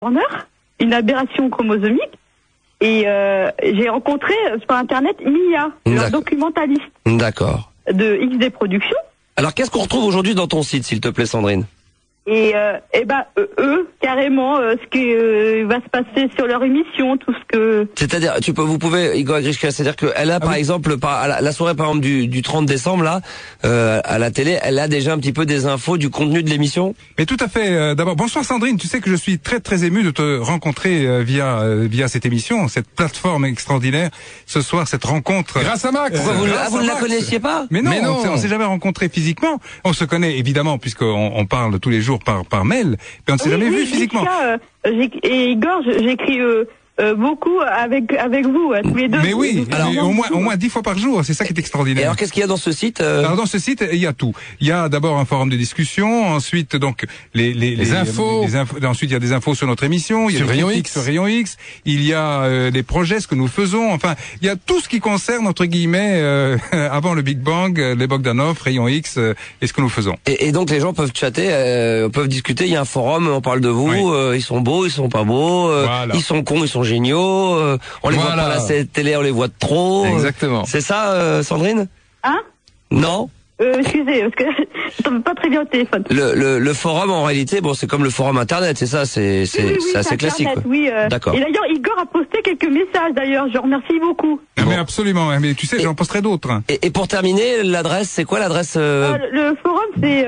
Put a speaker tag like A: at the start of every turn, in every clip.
A: Turner, une aberration chromosomique. Et j'ai rencontré sur Internet Mia, leur documentaliste.
B: D'accord.
A: De XD Productions.
B: Alors qu'est-ce qu'on retrouve aujourd'hui dans ton site, s'il te plaît, Sandrine?
A: Et eux, carrément, ce qui va se passer sur leur émission, tout ce que...
B: C'est-à-dire, vous pouvez, Igor Grishka, c'est-à-dire qu'elle a, par exemple, à la soirée, par exemple, du 30 décembre, là, à la télé, elle a déjà un petit peu des infos du contenu de l'émission?
C: Mais tout à fait. D'abord, bonsoir Sandrine, tu sais que je suis très très ému de te rencontrer via cette émission, cette plateforme extraordinaire, ce soir, cette rencontre.
D: Grâce à Max.
B: Pourquoi vous ne la connaissiez pas?
C: Mais non. On s'est jamais rencontrés physiquement. On se connaît évidemment, puisqu'on parle tous les jours par mail, mais on ne s'est jamais vu physiquement.
A: Et Igor, j'écris beaucoup avec vous, tous les deux.
C: Mais oui, au moins 10 fois par jour, c'est ça qui est extraordinaire.
B: Et alors qu'est-ce qu'il y a dans ce site?
C: Alors dans ce site, il y a tout. Il y a d'abord un forum de discussion, ensuite donc les infos, ensuite il y a des infos sur notre émission, il y a des critiques sur Rayon X, il y a des projets, ce que nous faisons, enfin, il y a tout ce qui concerne entre guillemets avant le Big Bang, les Bogdanov, Rayon X et ce que nous faisons.
B: Et donc les gens peuvent chatter, peuvent discuter, il y a un forum, on parle de vous, ils sont beaux, ils sont pas beaux, voilà. Ils sont cons, ils sont géniaux, on les voit pas à la télé, on les voit de trop.
D: Exactement.
B: C'est ça, Sandrine?
A: Hein?
B: Non?
A: Excusez, parce que je tombe pas très bien au téléphone.
B: Le forum, en réalité, bon, c'est comme le forum internet, c'est ça, c'est assez classique.
A: Internet, oui.
B: D'accord.
A: Et d'ailleurs, Igor a posté quelques messages, d'ailleurs, je remercie beaucoup.
C: Mais absolument, mais tu sais, j'en posterai d'autres.
B: Et pour terminer, l'adresse, c'est quoi l'adresse
A: le forum, c'est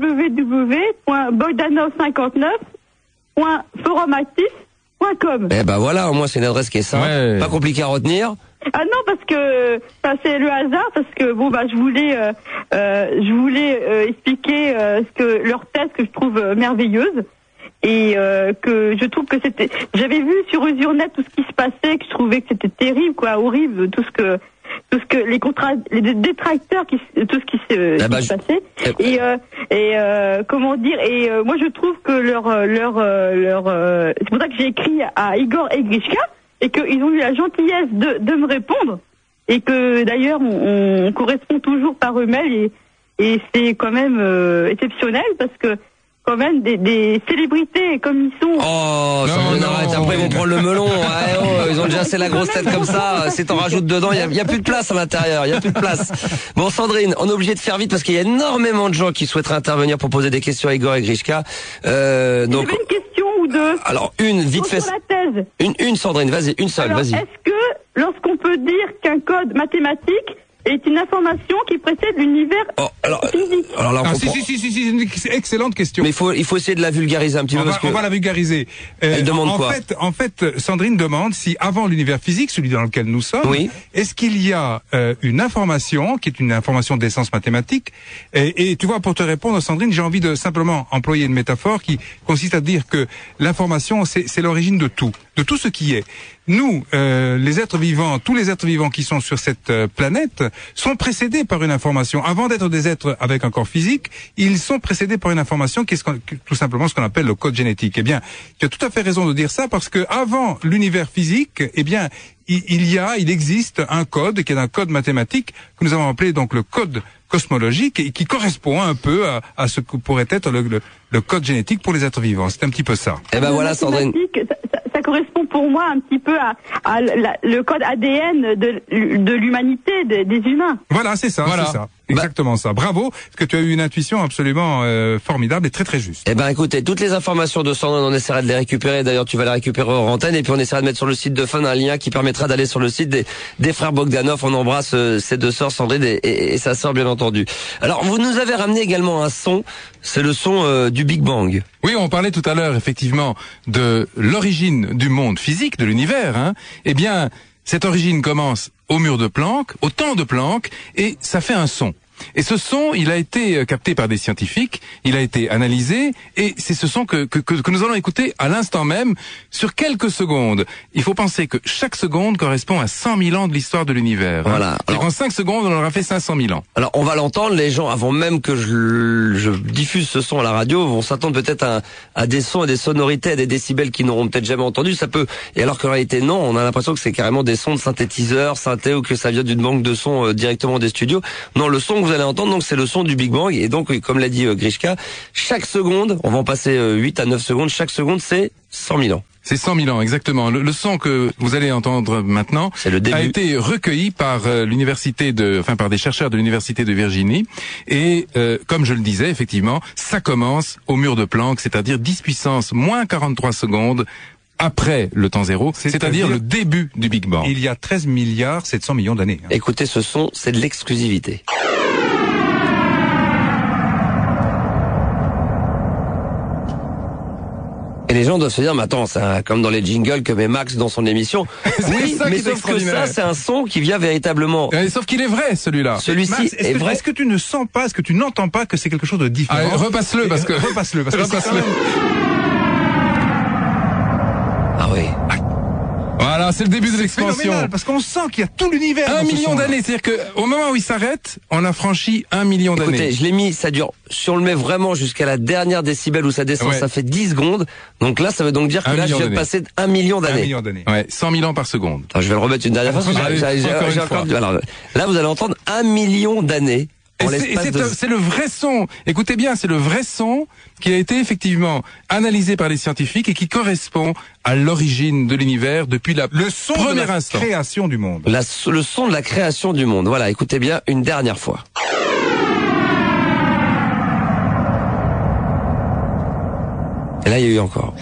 A: www.bogdanov59.forumactif.com.
B: Eh ben voilà, au moins c'est une adresse qui est simple, pas compliquée à retenir.
A: Ah non, parce que c'est le hasard, parce que je voulais expliquer ce que leur thèse que je trouve merveilleuse et que je trouve que j'avais vu sur Usurnet tout ce qui se passait, que je trouvais que c'était terrible, horrible, tout ce que les détracteurs, tout ce qui se passait. Et comment dire, et moi je trouve que c'est pour ça que j'ai écrit à Igor et Grishka, et qu'ils ont eu la gentillesse de me répondre, et que d'ailleurs on correspond toujours par email, et c'est quand même exceptionnel, parce que quand même des célébrités comme ils sont.
B: Oh, non, arrête, après ils vont prendre le melon. Ils ont déjà assez la grosse tête comme ça. Si t'en rajoutes dedans, il y a plus de place à l'intérieur. Il y a plus de place. Bon, Sandrine, on est obligé de faire vite parce qu'il y a énormément de gens qui souhaiteraient intervenir pour poser des questions à Igor et Grishka. Donc.
A: Une question ou deux.
B: Alors vite fait.
A: Sur la thèse.
B: Une Sandrine, vas-y, une seule, vas-y.
A: Est-ce que lorsqu'on peut dire qu'un code mathématique est une information qui précède l'univers physique?
C: Alors là, si, c'est une excellente question.
B: Mais il faut essayer de la vulgariser un petit peu.
C: On va la vulgariser.
B: Elle demande quoi?
C: En fait, Sandrine demande si avant l'univers physique, celui dans lequel nous sommes, est-ce qu'il y a une information qui est une information d'essence mathématique? Et tu vois, pour te répondre, Sandrine, j'ai envie de simplement employer une métaphore qui consiste à dire que l'information, c'est l'origine de tout ce qui est. Nous, les êtres vivants, tous les êtres vivants qui sont sur cette planète sont précédés par une information. Avant d'être des êtres avec un corps physique, ils sont précédés par une information qui est tout simplement ce qu'on appelle le code génétique. Eh bien, tu as tout à fait raison de dire ça, parce que avant l'univers physique, eh bien, il existe un code qui est un code mathématique que nous avons appelé donc le code cosmologique, et qui correspond un peu à ce que pourrait être le code génétique pour les êtres vivants. C'est un petit peu ça.
B: Eh ben voilà, Sandrine.
A: Ça correspond pour moi un petit peu à le code ADN de l'humanité, des humains.
C: Voilà, c'est ça, c'est ça. Exactement ça. Bravo, parce que tu as eu une intuition absolument formidable et très très juste.
B: Eh ben écoutez, toutes les informations de Sandrine, on essaiera de les récupérer. D'ailleurs, tu vas les récupérer hors antenne, et puis on essaiera de mettre sur le site de Fun un lien qui permettra d'aller sur le site des frères Bogdanov. On embrasse ces deux sœurs, Sandrine et sa sœur, bien entendu. Alors, vous nous avez ramené également un son. C'est le son du Big Bang.
D: Oui, on parlait tout à l'heure effectivement de l'origine du monde physique, de l'univers. Eh bien, cette origine commence au mur de Planck, au temps de Planck, et ça fait un son. Et ce son, il a été capté par des scientifiques, il a été analysé, et c'est ce son que nous allons écouter à l'instant même, sur quelques secondes. Il faut penser que chaque seconde correspond à 100 000 ans de l'histoire de l'univers.
B: Voilà.
D: Alors, en 5 secondes, on aura fait 500 000 ans.
B: Alors, on va l'entendre, les gens, avant même que je diffuse ce son à la radio, vont s'attendre peut-être à des sons et des sonorités, à des décibels qu'ils n'auront peut-être jamais entendus. Ça peut, et alors qu'en réalité, non, on a l'impression que c'est carrément des sons de synthétiseurs, synthé, ou que ça vient d'une banque de sons directement des studios. Non, le son que vous vous allez entendre, donc c'est le son du Big Bang. Et donc, comme l'a dit Grishka, chaque seconde, on va en passer 8 à 9 secondes, chaque seconde c'est 100 000 ans.
D: C'est 100 000 ans, exactement. Le son que vous allez entendre maintenant a été recueilli par par des chercheurs de l'université de Virginie. Et comme je le disais, effectivement, ça commence au mur de Planck, c'est-à-dire 10 puissance moins 43 secondes après le temps zéro, c'est-à-dire le début du Big Bang.
C: Il y a 13 milliards 700 millions d'années.
B: Écoutez ce son, c'est de l'exclusivité. Et les gens doivent se dire, mais attends, c'est comme dans les jingles que met Max dans son émission. Oui, mais sauf que ça, c'est un son qui vient véritablement.
D: Sauf qu'il est vrai, celui-là.
B: Celui-ci est vrai.
C: Est-ce que tu ne sens pas, est-ce que tu n'entends pas que c'est quelque chose de différent?
D: Repasse-le, parce que...
C: Repasse-le, parce que
D: repasse-le.
B: Ah oui.
D: Voilà, c'est le début de l'expansion.
C: Parce qu'on sent qu'il y a tout l'univers.
D: 1 million d'années, c'est-à-dire que au moment où il s'arrête, on a franchi 1 million d'années.
B: Écoutez, je l'ai mis, ça dure, si on le met vraiment jusqu'à la dernière décibel où ça descend, ça fait 10 secondes. Donc là, ça veut donc dire que là, je viens de passer 1 million d'années.
C: 1 million d'années.
D: Ouais, 100 000 ans par seconde.
B: Attends, je vais le remettre une dernière fois. Alors, là, vous allez entendre 1 million d'années.
D: C'est le vrai son. Écoutez bien, c'est le vrai son qui a été effectivement analysé par les scientifiques et qui correspond à l'origine de l'univers depuis le son premier instant.
C: La création du monde.
B: Le son de la création du monde. Voilà, écoutez bien une dernière fois. Et là, il y a eu encore.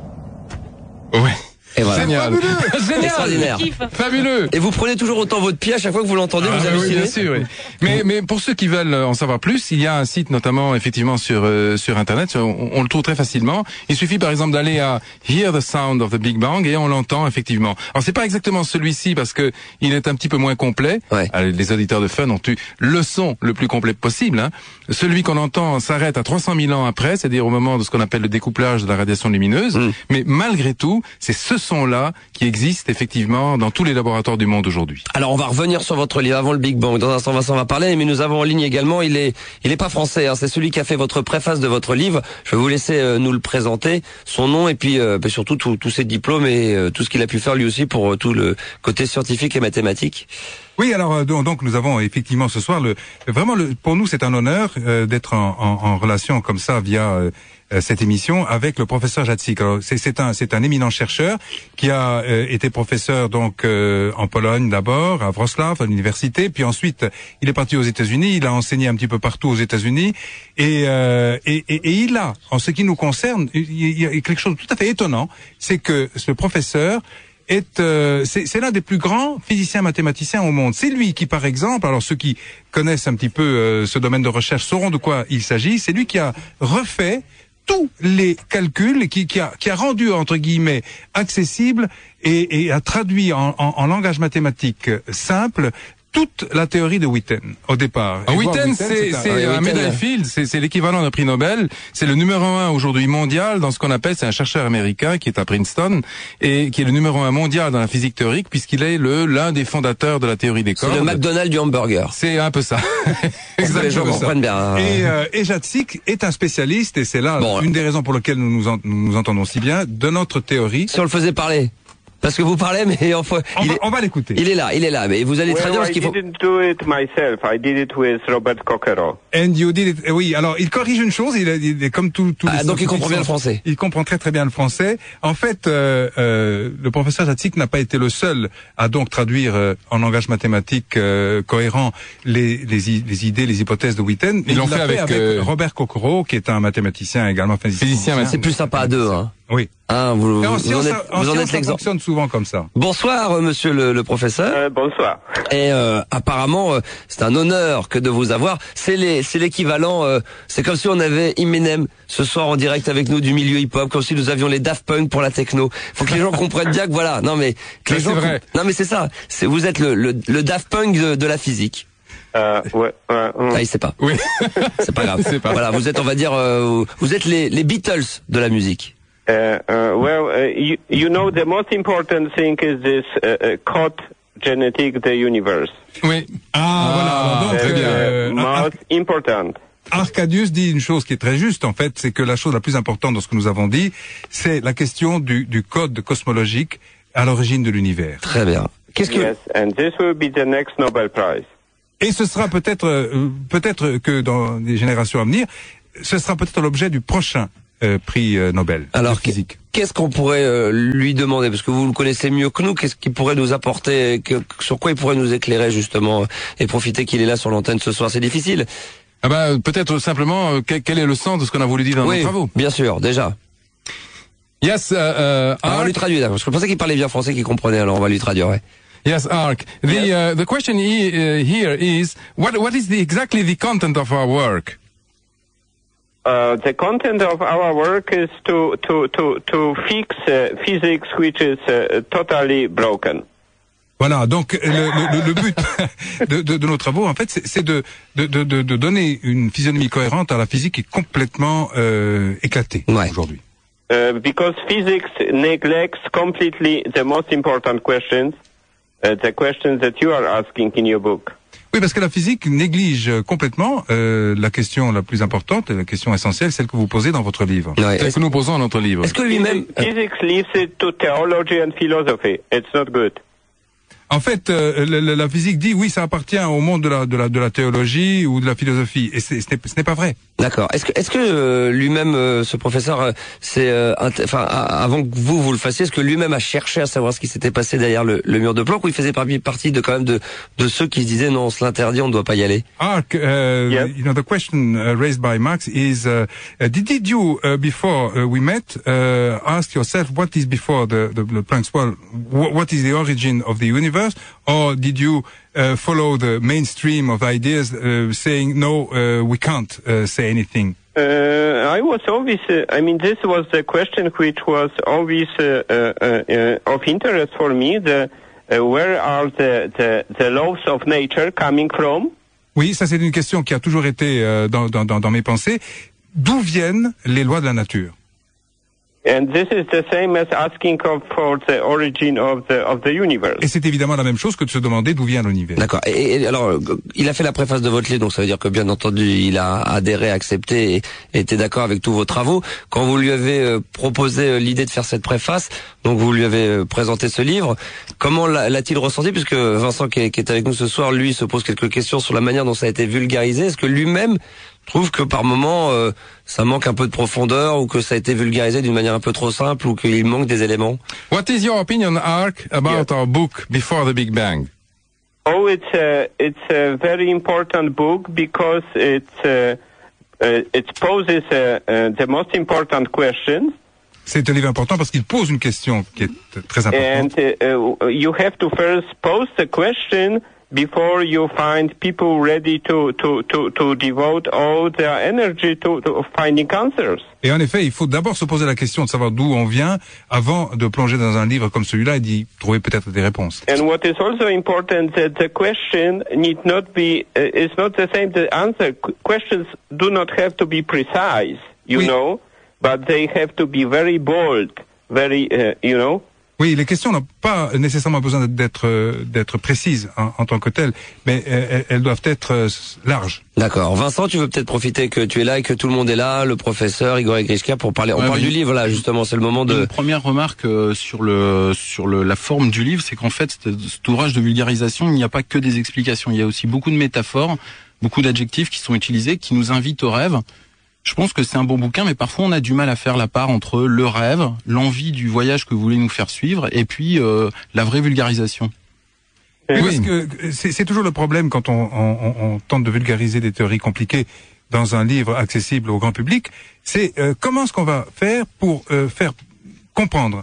D: Ouais.
B: Et voilà.
D: Génial. Génial.
B: Extraordinaire.
D: Fabuleux.
B: Et vous prenez toujours autant votre pied à chaque fois que vous l'entendez, vous hallucinez.
D: Oui, bien sûr, oui. Mais pour ceux qui veulent en savoir plus, il y a un site notamment effectivement sur internet, on le trouve très facilement. Il suffit par exemple d'aller à Hear the Sound of the Big Bang et on l'entend effectivement. Alors c'est pas exactement celui-ci parce que il est un petit peu moins complet.
B: Ouais.
D: Les auditeurs de Fun ont eu le son le plus complet possible. Hein. Celui qu'on entend s'arrête à 300 000 ans après, c'est-à-dire au moment de ce qu'on appelle le découplage de la radiation lumineuse. Mais malgré tout, c'est ce son-là qui existe effectivement dans tous les laboratoires du monde aujourd'hui.
B: Alors on va revenir sur votre livre avant le Big Bang. Dans un instant, Vincent va parler, mais nous avons en ligne également, il est pas français, hein, c'est celui qui a fait votre préface de votre livre. Je vais vous laisser nous le présenter, son nom et puis surtout tous ses diplômes et tout ce qu'il a pu faire lui aussi pour tout le côté scientifique et mathématique.
C: Oui, alors donc nous avons effectivement ce soir pour nous c'est un honneur d'être en relation comme ça via cette émission avec le professeur Jacek. Alors c'est un éminent chercheur qui a été professeur donc en Pologne d'abord à Wrocław à l'université, puis ensuite il est parti aux États-Unis, il a enseigné un petit peu partout aux États-Unis et il a, en ce qui nous concerne, il y a quelque chose de tout à fait étonnant, c'est que ce professeur c'est l'un des plus grands physiciens mathématiciens au monde. C'est lui qui, par exemple, alors ceux qui connaissent un petit peu ce domaine de recherche sauront de quoi il s'agit, c'est lui qui a refait tous les calculs, qui a rendu, entre guillemets, accessible et a traduit en langage mathématique simple toute la théorie de Witten au départ.
D: Witten, c'est un médaille Fields, c'est l'équivalent d'un prix Nobel. C'est le numéro 1 aujourd'hui mondial dans ce qu'on appelle, c'est un chercheur américain qui est à Princeton et qui est le numéro 1 mondial dans la physique théorique puisqu'il est l'un des fondateurs de la théorie des cordes.
B: C'est le McDonald's du hamburger.
D: C'est un peu ça.
B: Exactement. Les gens comprennent bien. Hein.
C: Et Jacek est un spécialiste et c'est là une des raisons pour lesquelles nous nous entendons si bien de notre théorie.
B: Si on le faisait parler. Parce que vous parlez, mais enfin,
C: on va l'écouter.
B: Il est là, mais vous allez traduire ce qu'il faut.
E: I didn't do it myself. I did it with Robert Coquerel.
C: And you did it. Oui, alors il corrige une chose. Il est comme tout.
B: Donc il comprend bien le français.
C: Il comprend très très bien le français. En fait, le professeur Jacek n'a pas été le seul à donc traduire en langage mathématique cohérent les idées, les hypothèses de Witten.
D: Ils l'ont fait avec
C: Robert Coquerel, qui est un mathématicien également physicien.
B: C'est plus sympa à deux, hein.
C: Oui.
B: Vous en êtes l'exemple.
C: Ça fonctionne souvent comme ça.
B: Bonsoir, monsieur le professeur.
E: Bonsoir.
B: Et apparemment, c'est un honneur que de vous avoir. C'est l'équivalent. C'est comme si on avait Eminem ce soir en direct avec nous du milieu hip-hop, comme si nous avions les Daft Punk pour la techno. Faut que les gens comprennent bien que voilà. Non mais que les gens.
D: Vrai.
B: Non mais c'est ça. Vous êtes le Daft Punk de la physique. Il sait pas.
D: Oui.
B: C'est pas grave. Voilà, vous êtes, on va dire, vous êtes les Beatles de la musique.
E: You know, the most important thing is this code genetic the universe.
D: Oui.
C: Voilà. Donc,
E: très bien. Most important.
C: Arcadius dit une chose qui est très juste, en fait, c'est que la chose la plus importante dans ce que nous avons dit, c'est la question du code cosmologique à l'origine de l'univers.
B: Très bien.
E: Yes, and this will be the next Nobel Prize.
C: Et ce sera peut-être que dans les générations à venir, ce sera peut-être l'objet du prochain prix Nobel.
B: Alors,
C: de physique.
B: Qu'est-ce qu'on pourrait lui demander? Parce que vous le connaissez mieux que nous. Qu'est-ce qu'il pourrait nous apporter? Sur quoi il pourrait nous éclairer, justement, et profiter qu'il est là sur l'antenne ce soir? C'est difficile.
D: Ah bah, peut-être simplement, quel est le sens de ce qu'on a voulu dire dans nos travaux?
B: Bien sûr, déjà.
D: Yes,
B: on va lui traduire, parce que je pensais qu'il parlait bien français, qu'il comprenait, alors on va lui traduire, ouais.
D: Yes, Ark. The question here is, what is exactly the content of our work?
E: The content of our work is to fix physics which is totally broken.
C: Voilà, donc le but de nos travaux, en fait, c'est de donner une physionomie cohérente à la physique qui est complètement éclatée aujourd'hui.
E: Because physics neglects completely the most important questions, the questions that you are asking in your book.
C: Oui, parce que la physique néglige complètement la question la plus importante, la question essentielle, celle que vous posez dans votre livre.
B: Ouais.
D: Celle que nous posons dans notre livre.
B: Est-ce que lui-même...
E: Physics leaves it to theology and philosophy. It's not good.
C: En fait, la physique dit oui, ça appartient au monde de la théologie ou de la philosophie, et ce n'est pas vrai.
B: D'accord. Est-ce que lui-même, ce professeur, avant que vous le fassiez, est-ce que lui-même a cherché à savoir ce qui s'était passé derrière le mur de Planck, ou il faisait partie de ceux qui se disaient non, on se l'interdit, on ne doit pas y aller?
C: Ark,
E: Yes.
C: you know, the question raised by Max is, did you before we met ask yourself what is before the Planck's well, what is the origin of the universe? Or did you follow the mainstream of ideas saying, no, we can't say anything?
E: I was always, this was the question which was always of interest for me, where are the laws of nature coming from?
C: Oui, ça c'est une question qui a toujours été dans mes pensées. D'où viennent les lois de la nature?
E: And this is the same as asking for the origin of the universe.
C: Et c'est évidemment la même chose que de se demander d'où vient l'univers.
B: D'accord. Et alors, il a fait la préface de votre livre, donc ça veut dire que bien entendu, il a adhéré, accepté et était d'accord avec tous vos travaux. Quand vous lui avez proposé l'idée de faire cette préface, donc vous lui avez présenté ce livre, comment l'a-t-il ressenti? Puisque Vincent, qui est avec nous ce soir, lui, se pose quelques questions sur la manière dont ça a été vulgarisé. Est-ce que lui-même trouve que par moment ça manque un peu de profondeur, ou que ça a été vulgarisé d'une manière un peu trop simple, ou qu'il manque des éléments?
D: What is your opinion, Ark, about our book Before the Big Bang?
E: Oh, it's a very important book because it poses the most important questions.
C: C'est un livre important parce qu'il pose une question qui est très importante.
E: And you have to first pose the question before you find people ready to devote all their energy to finding answers.
C: Et en effet, il faut d'abord se poser la question de savoir d'où on vient avant de plonger dans un livre comme celui-là et d'y trouver peut-être des réponses.
E: And what is also important that the question need not be is not the same the answer. Questions do not have to be precise, you know, but they have to be very bold, very you know.
C: Oui, les questions n'ont pas nécessairement besoin d'être précises en tant que telles, mais elles doivent être larges.
B: D'accord. Vincent, tu veux peut-être profiter que tu es là et que tout le monde est là, le professeur Igor Grishka, pour parler. On parle du livre là, justement. C'est le moment de.
F: Une première remarque sur la forme du livre, c'est qu'en fait, cet ouvrage de vulgarisation, il n'y a pas que des explications. Il y a aussi beaucoup de métaphores, beaucoup d'adjectifs qui sont utilisés, qui nous invitent au rêve. Je pense que c'est un bon bouquin, mais parfois on a du mal à faire la part entre le rêve, l'envie du voyage que vous voulez nous faire suivre, et puis la vraie vulgarisation.
C: Oui, parce que c'est toujours le problème quand on tente de vulgariser des théories compliquées dans un livre accessible au grand public. C'est comment est-ce qu'on va faire pour faire comprendre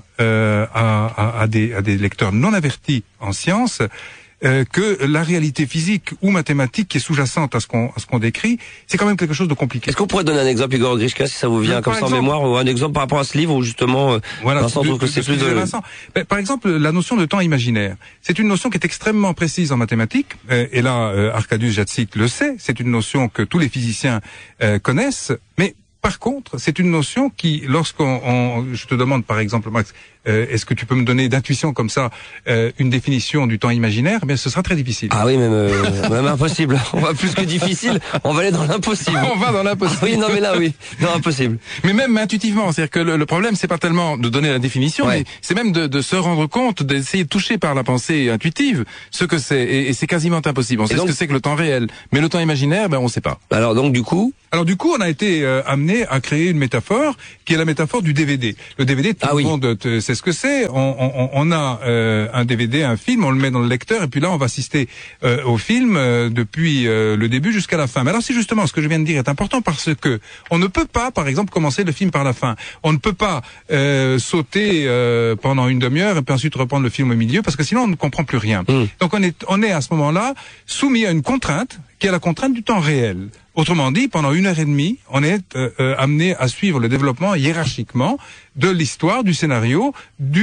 C: à des lecteurs non avertis en sciences que la réalité physique ou mathématique qui est sous-jacente à ce qu'on décrit, c'est quand même quelque chose de compliqué.
B: Est-ce qu'on pourrait donner un exemple, Igor Grishka, si ça vous vient comme ça en mémoire, ou un exemple par rapport à ce livre où justement Vincent trouve que c'est plus de...
C: Par exemple, la notion de temps imaginaire, c'est une notion qui est extrêmement précise en mathématiques, et là, Arkadiusz Jacek le sait, c'est une notion que tous les physiciens connaissent, mais Par contre, c'est une notion qui, je te demande par exemple, Max, est-ce que tu peux me donner d'intuition comme ça une définition du temps imaginaire? Eh bien, ce sera très difficile.
B: Ah oui, même impossible. On va plus que difficile, on va aller dans l'impossible.
D: On va dans l'impossible.
B: Oui, non mais là, oui, non, impossible.
D: Mais même intuitivement, c'est-à-dire que le problème, c'est pas tellement de donner la définition, mais c'est même de se rendre compte, d'essayer de toucher par la pensée intuitive ce que c'est, et c'est quasiment impossible. On sait ce que c'est que le temps réel, mais le temps imaginaire, on sait pas.
B: Alors du coup,
C: on a été amené à créer une métaphore qui est la métaphore du DVD. Le DVD, tout le monde sait ce que c'est. On a un DVD, un film, on le met dans le lecteur, et puis là, on va assister au film depuis le début jusqu'à la fin. Mais alors, c'est justement ce que je viens de dire est important, parce que on ne peut pas, par exemple, commencer le film par la fin. On ne peut pas sauter pendant une demi-heure et puis ensuite reprendre le film au milieu, parce que sinon, on ne comprend plus rien. Donc, on est à ce moment-là soumis à une contrainte qui est la contrainte du temps réel. Autrement dit, pendant 1h30, on est amené à suivre le développement hiérarchiquement de l'histoire, du scénario,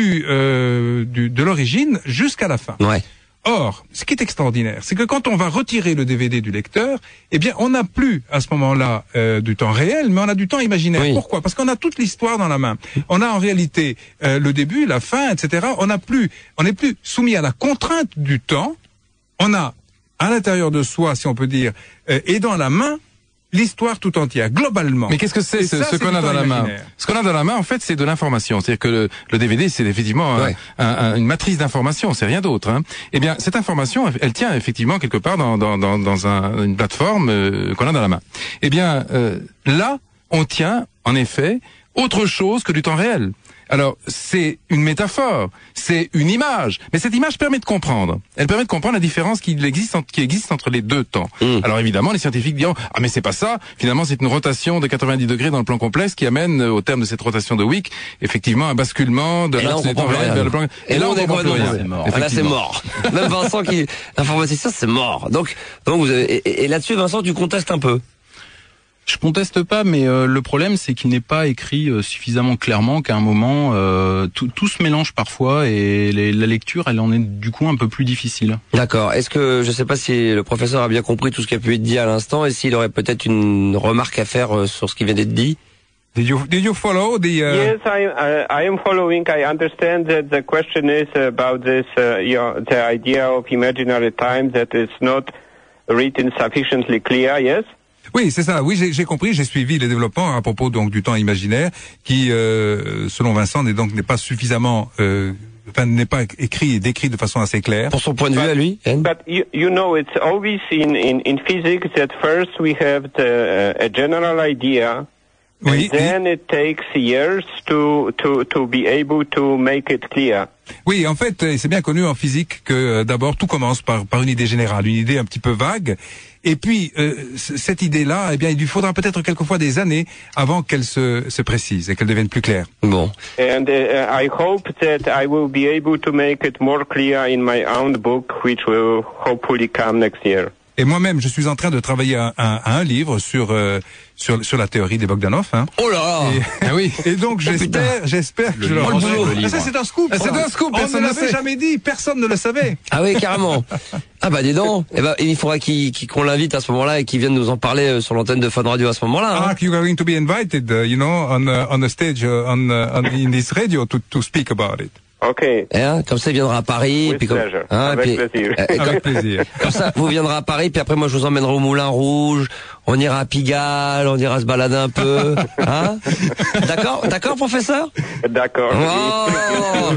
C: de l'origine jusqu'à la fin.
B: Ouais.
C: Or, ce qui est extraordinaire, c'est que quand on va retirer le DVD du lecteur, eh bien, on n'a plus à ce moment-là du temps réel, mais on a du temps imaginaire. Oui. Pourquoi? Parce qu'on a toute l'histoire dans la main. On a en réalité le début, la fin, etc. On n'est plus soumis à la contrainte du temps. On a à l'intérieur de soi, si on peut dire, et dans la main, l'histoire tout entière, globalement.
D: Mais qu'est-ce que c'est ce qu'on a dans la main? Ce qu'on a dans la main, en fait, c'est de l'information. C'est-à-dire que le DVD, c'est effectivement une matrice d'information, c'est rien d'autre. Hein. Eh bien, cette information, elle tient effectivement quelque part dans une plateforme qu'on a dans la main. Eh bien, là, on tient, en effet, autre chose que du temps réel. Alors, c'est une métaphore, c'est une image, mais cette image permet de comprendre. Elle permet de comprendre la différence qui existe entre les deux temps. Alors évidemment, les scientifiques diront « Ah mais c'est pas ça, finalement c'est une rotation de 90 degrés dans le plan complexe qui amène, au terme de cette rotation de Wick, effectivement un basculement de l'axe du temps réel vers le plan... »
B: Et là, on comprend plus rien. Là, c'est mort. Même Vincent, informaticien, c'est mort. Donc vous avez... Et là-dessus, Vincent, tu contestes un peu.
F: Je conteste pas, mais le problème c'est qu'il n'est pas écrit suffisamment clairement qu'à un moment tout se mélange parfois et la lecture elle en est du coup un peu plus difficile.
B: D'accord. Est-ce que je sais pas si le professeur a bien compris tout ce qui a pu être dit à l'instant et s'il aurait peut-être une remarque à faire sur ce qui vient d'être dit?
C: Did you follow the?
E: Yes, I am following. I understand that the question is about this the idea of imaginary time that is not written sufficiently clear. Yes.
C: Oui, c'est ça. Oui, j'ai compris, j'ai suivi les développements à propos donc du temps imaginaire qui, selon Vincent, n'est pas suffisamment, n'est pas écrit et décrit de façon assez claire.
B: Pour son point de vue à lui.
E: But you know, it's always in physics that first we have a general idea.
C: Oui,
E: and then it takes years to be able to make it clear.
C: Oui, en fait, c'est bien connu en physique que d'abord tout commence par une idée générale, une idée un petit peu vague, et puis cette idée-là, eh bien, il lui faudra peut-être quelquefois des années avant qu'elle se précise et qu'elle devienne plus claire.
B: Bon.
E: And I hope that I will be able to make it more clear in my own book, which will hopefully come next year.
C: Et moi-même, je suis en train de travailler à un livre sur la théorie des Bogdanov. Hein.
B: Oh là
C: ah oui. Et donc j'espère que je le rendrai. Ça c'est un scoop.
D: C'est un scoop.
C: On ne l'avait jamais dit. Personne ne le savait.
B: Ah oui, carrément. Ah bah dis donc. Eh ben il faudra qu'on l'invite à ce moment-là et qu'il vienne nous en parler sur l'antenne de Fun Radio à ce moment-là.
C: Ah, you are going to be invited, on the stage, in this radio to speak about it.
E: Okay.
B: Comme ça, il viendra à Paris.
E: With pleasure. Avec plaisir.
C: Avec plaisir.
B: Comme ça, vous viendrez à Paris, puis après, moi, je vous emmènerai au Moulin Rouge. On ira à Pigalle, on ira se balader un peu. Hein? D'accord, professeur?
E: D'accord.
B: Oh.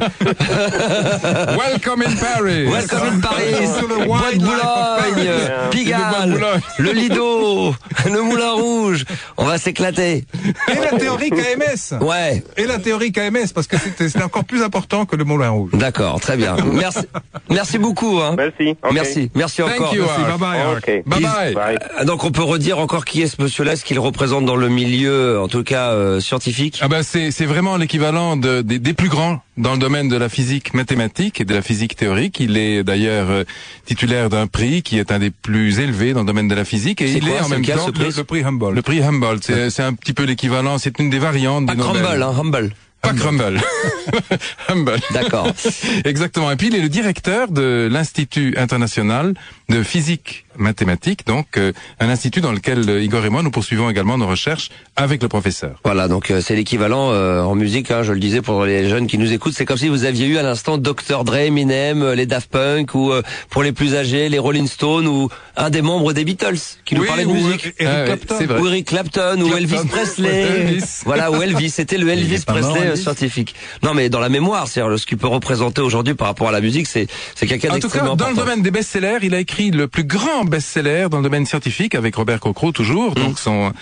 D: Welcome in Paris.
B: Welcome in Paris. Bois de Boulogne, Pigalle, le Lido, le Moulin Rouge. On va s'éclater.
C: Et la théorie KMS.
B: Ouais.
C: Et la théorie KMS, parce que c'est encore plus important que le Moulin Rouge.
B: D'accord, très bien. Merci beaucoup. Hein.
E: Merci. Okay.
B: Merci encore.
C: Thank you, Bye bye.
E: Okay.
D: Bye.
B: Donc on peut redire encore qui est ce monsieur-là, ce qu'il représente dans le milieu, en tout cas scientifique.
D: Ah bah c'est vraiment l'équivalent des plus grands dans le domaine de la physique mathématique et de la physique théorique. Il est d'ailleurs titulaire d'un prix qui est un des plus élevés dans le domaine de la physique et il est en même temps
C: le prix Humboldt.
D: Le prix Humboldt, c'est un petit peu l'équivalent, c'est une des variantes du Nobel.
B: Humble.
D: Pas Crumble. Humble.
B: D'accord.
D: Exactement. Et puis il est le directeur de l'Institut international de physique mathématiques, donc un institut dans lequel Igor et moi nous poursuivons également nos recherches avec le professeur.
B: Voilà, donc c'est l'équivalent en musique, hein, je le disais pour les jeunes qui nous écoutent, c'est comme si vous aviez eu à l'instant Dr. Dre, Eminem, les Daft Punk, ou pour les plus âgés, les Rolling Stones, ou un des membres des Beatles qui nous parlait de musique. Ou Eric Clapton, ou Elvis Presley. Voilà, ou Elvis, c'était le Elvis Presley scientifique. Non, mais dans la mémoire, c'est-à-dire ce qu'il peut représenter aujourd'hui par rapport à la musique, c'est quelqu'un d'extrêmement important. En tout cas,
D: dans le domaine des best-sellers, il a écrit le plus grand best-seller dans le domaine scientifique avec Robert Cocrow toujours, donc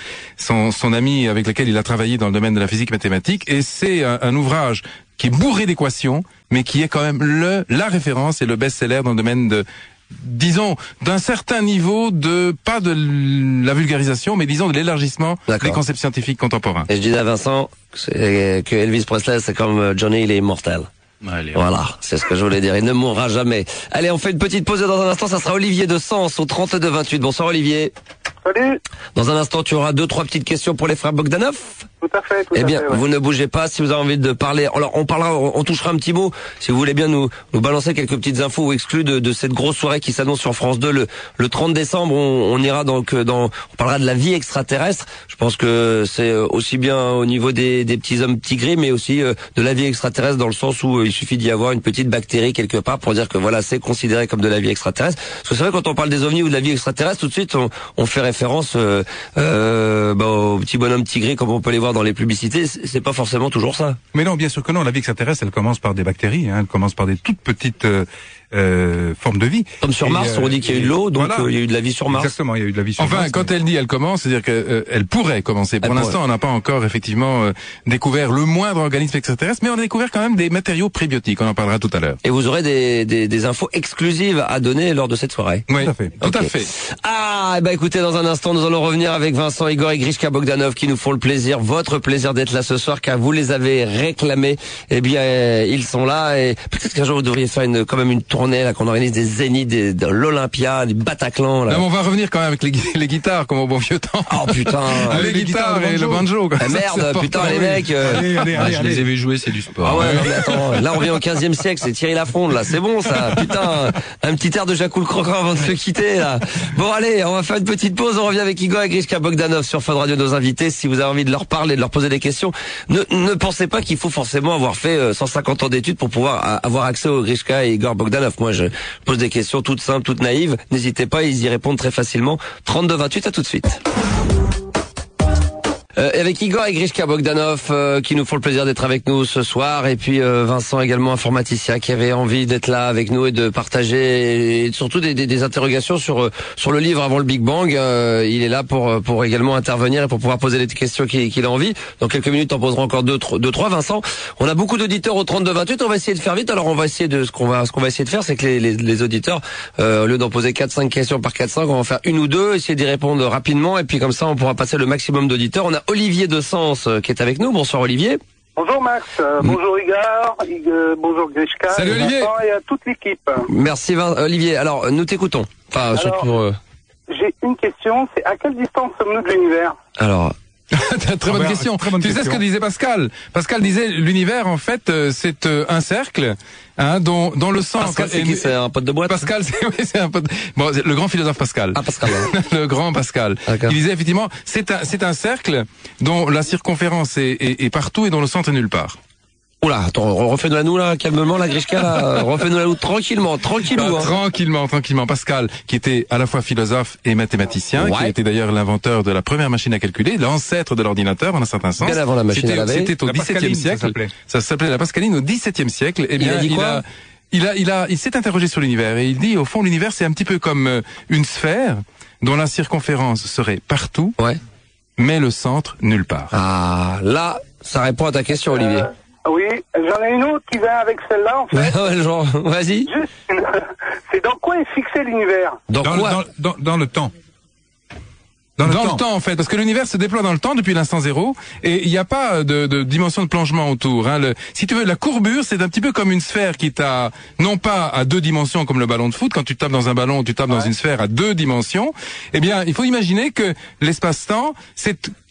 D: son ami avec lequel il a travaillé dans le domaine de la physique mathématique, et c'est un ouvrage qui est bourré d'équations, mais qui est quand même la référence et le best-seller dans le domaine de, disons, d'un certain niveau de, pas de la vulgarisation, mais disons de l'élargissement des concepts scientifiques contemporains.
B: Et je disais à Vincent que Elvis Presley, c'est comme Johnny, il est immortel.
F: Allez,
B: voilà, c'est ce que je voulais dire. Il ne mourra jamais. Allez, on fait une petite pause et dans un instant, ça sera Olivier de Sens au 32-28. Bonsoir Olivier.
G: Salut.
B: Dans un instant, tu auras 2-3 petites questions pour les frères Bogdanov.
G: Tout à fait.
B: Eh bien, vous ne bougez pas. Si vous avez envie de parler, alors on touchera un petit mot. Si vous voulez bien nous balancer quelques petites infos ou exclus de cette grosse soirée qui s'annonce sur France 2 le 30 décembre. On ira donc on parlera de la vie extraterrestre. Je pense que c'est aussi bien au niveau des petits hommes tigrés, mais aussi de la vie extraterrestre dans le sens où il suffit d'y avoir une petite bactérie quelque part pour dire que voilà, c'est considéré comme de la vie extraterrestre. Parce que c'est vrai, quand on parle des ovnis ou de la vie extraterrestre, tout de suite on fait référence aux petits bonhommes tigrés comme on peut les voir dans les publicités. C'est pas forcément toujours ça.
C: Mais non, bien sûr que non. La vie extraterrestre, elle commence par des bactéries, hein, elle commence par des toutes petites formes de vie.
B: Comme sur Mars, on dit qu'il y a eu de l'eau, donc voilà. Il y a eu de la vie sur Mars.
C: Exactement, il y a eu de la vie sur Mars.
D: Enfin, quand elle dit elle commence, c'est-à-dire qu'elle pourrait commencer. Pour l'instant, on n'a pas encore effectivement découvert le moindre organisme extraterrestre, mais on a découvert quand même des matériaux prébiotiques. On en parlera tout à l'heure.
B: Et vous aurez des infos exclusives à donner lors de cette soirée.
D: Oui, tout à fait. Tout à fait.
B: Ah, bah écoutez, dans un instant, nous allons revenir avec Vincent, Igor et Grishka Bogdanov qui nous font le plaisir, votre plaisir d'être là ce soir, car vous les avez réclamés. Eh bien, ils sont là et peut-être qu'un jour vous devriez faire quand même une tournée là, qu'on organise des zéniths, de l'Olympia, du Bataclan. Là.
D: Non, mais on va revenir quand même avec les guitares comme au bon vieux temps.
B: Oh putain,
D: les guitares et le banjo. Quoi.
B: Merde, putain les mecs.
F: Je les ai vus jouer, c'est du sport.
B: Ah ouais, non, mais attends, là on vient au 15e siècle, c'est Thierry Lafronde là, c'est bon ça. Putain, un petit air de Jacou le Croquant avant de se quitter là. Bon allez, on va faire une petite pause, on revient avec Igor et Grishka Bogdanov sur Fun Radio, nos invités. Si vous avez envie de leur parler, de leur poser des questions, ne pensez pas qu'il faut forcément avoir fait 150 ans d'études pour pouvoir avoir accès au Grishka et Igor Bogdanov. Moi je pose des questions toutes simples, toutes naïves. N'hésitez pas, ils y répondent très facilement. 32-28, à tout de suite. Avec Igor et Grishka Bogdanov qui nous font le plaisir d'être avec nous ce soir, et puis Vincent également, informaticien, qui avait envie d'être là avec nous et de partager et surtout des interrogations sur le livre Avant le Big Bang. Il est là pour également intervenir et pour pouvoir poser les questions qu'il a envie. Dans quelques minutes, on posera encore deux, trois. Vincent, on a beaucoup d'auditeurs au 32-28. On va essayer de faire vite. Alors on va essayer ce qu'on va essayer de faire, c'est que les auditeurs, au lieu d'en poser 4-5 questions par 4-5, on va en faire une ou deux, essayer d'y répondre rapidement, et puis comme ça on pourra passer le maximum d'auditeurs. On a Olivier de Sens qui est avec nous. Bonsoir Olivier.
G: Bonjour Max, bonjour Igor, bonjour Grishka.
D: Salut Olivier.
G: Et à toute l'équipe.
B: Merci Olivier. Alors nous t'écoutons. Enfin, surtout.
G: J'ai une question, c'est à quelle distance sommes-nous de l'univers?
B: Alors.
D: Très bonne question. Tu sais ce que disait Pascal? Pascal disait l'univers en fait c'est un cercle dont le centre.
B: Pascal c'est qui? C'est un pote de boîte?
D: Pascal c'est un pote. Bon, le grand philosophe Pascal.
B: Ah Pascal.
D: Le grand Pascal. Il disait effectivement c'est un cercle dont la circonférence est partout et dont le centre est nulle part.
B: Oula, attends, refais-nous la nous là, calmement la Grishka là, refais-nous la nous tranquillement.
D: Tranquillement. Pascal, qui était à la fois philosophe et mathématicien, qui était d'ailleurs l'inventeur de la première machine à calculer, l'ancêtre de l'ordinateur en un certain sens.
B: Bien avant la machine à laver.
D: C'était au XVIIe siècle. Ça s'appelait la Pascaline au XVIIe siècle. Eh bien, il s'est interrogé sur l'univers et il dit au fond l'univers c'est un petit peu comme une sphère dont la circonférence serait partout, mais le centre nulle part.
B: Ah, là, ça répond à ta question Olivier.
G: Oui, j'en ai une autre qui vient avec celle-là, en fait.
B: Genre, vas-y.
G: C'est dans quoi est fixé l'univers?
C: Dans le temps.
D: Dans le temps, en fait, parce que l'univers se déploie dans le temps depuis l'instant zéro, et il n'y a pas de dimension de plongement autour. Si tu veux, la courbure, c'est un petit peu comme une sphère qui t'a, non pas à 2 dimensions comme le ballon de foot, quand tu tapes dans un ballon, tu tapes dans une sphère à 2 dimensions. Eh bien, il faut imaginer que l'espace-temps, c'est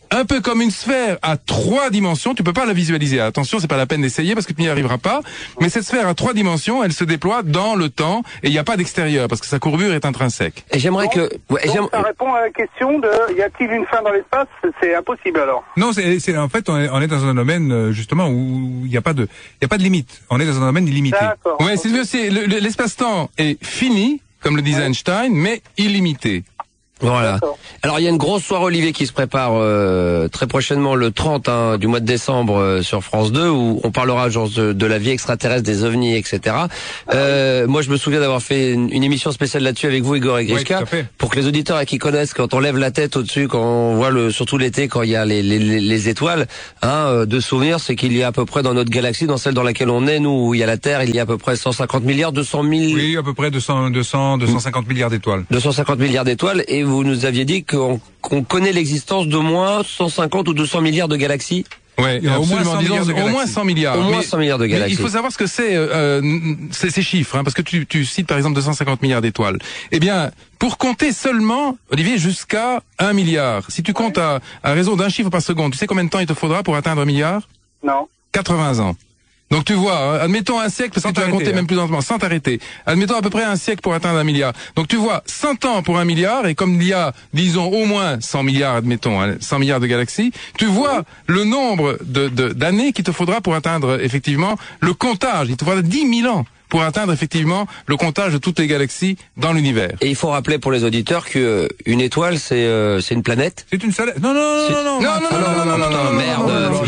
D: un peu comme une sphère à 3 dimensions. Tu peux pas la visualiser. Attention, c'est pas la peine d'essayer parce que tu n'y arriveras pas. Mais cette sphère à 3 dimensions, elle se déploie dans le temps et il n'y a pas d'extérieur parce que sa courbure est intrinsèque.
B: Et j'aimerais que...
G: Ouais, donc ça répond à la question de y a-t-il une fin dans l'espace? C'est impossible alors.
C: Non, c'est en fait on est dans un domaine justement où il n'y a pas de limite. On est dans un domaine illimité.
G: D'accord.
D: Ouais, c'est l'espace-temps est fini, comme le disait Einstein, mais illimité.
B: Voilà. Alors il y a une grosse soirée Olivier qui se prépare très prochainement le 30 du mois de décembre sur France 2 où on parlera genre de la vie extraterrestre, des ovnis, etc. Moi je me souviens d'avoir fait une émission spéciale là-dessus avec vous Igor et Grishka, pour que les auditeurs qui connaissent, quand on lève la tête au-dessus, quand on voit surtout l'été quand il y a les étoiles, de souvenir, c'est qu'il y a à peu près dans notre galaxie, dans celle dans laquelle on est, nous où il y a la Terre, il y a à peu près 150 milliards, 200 000...
C: Oui, à peu près 250 milliards d'étoiles.
B: 250 milliards d'étoiles, et vous nous aviez dit qu'on connaît l'existence d'au moins 150 ou 200 milliards de galaxies.
D: Ouais, absolument. Disons, au moins 100 milliards.
B: Au moins 100 milliards de galaxies.
D: Mais il faut savoir ce que c'est ces chiffres, parce que tu cites par exemple 250 milliards d'étoiles. Eh bien, pour compter seulement, Olivier, jusqu'à 1 milliard. Si tu comptes à raison d'un chiffre par seconde, tu sais combien de temps il te faudra pour atteindre 1 milliard?
G: Non.
D: 80 ans. Donc tu vois, admettons un siècle, parce que tu vas compter même plus lentement, sans t'arrêter. Admettons à peu près un siècle pour atteindre 1 milliard. Donc tu vois, 100 ans pour 1 milliard, et comme il y a, disons, au moins 100 milliards, admettons, 100 milliards de galaxies, tu vois le nombre d'années qu'il te faudra pour atteindre, effectivement, le comptage. Il te faudra 10 000 ans pour atteindre effectivement le comptage de toutes les galaxies dans l'univers.
B: Et il faut rappeler pour les auditeurs que une étoile c'est une planète.
C: C'est une salade. Non.
B: Merde.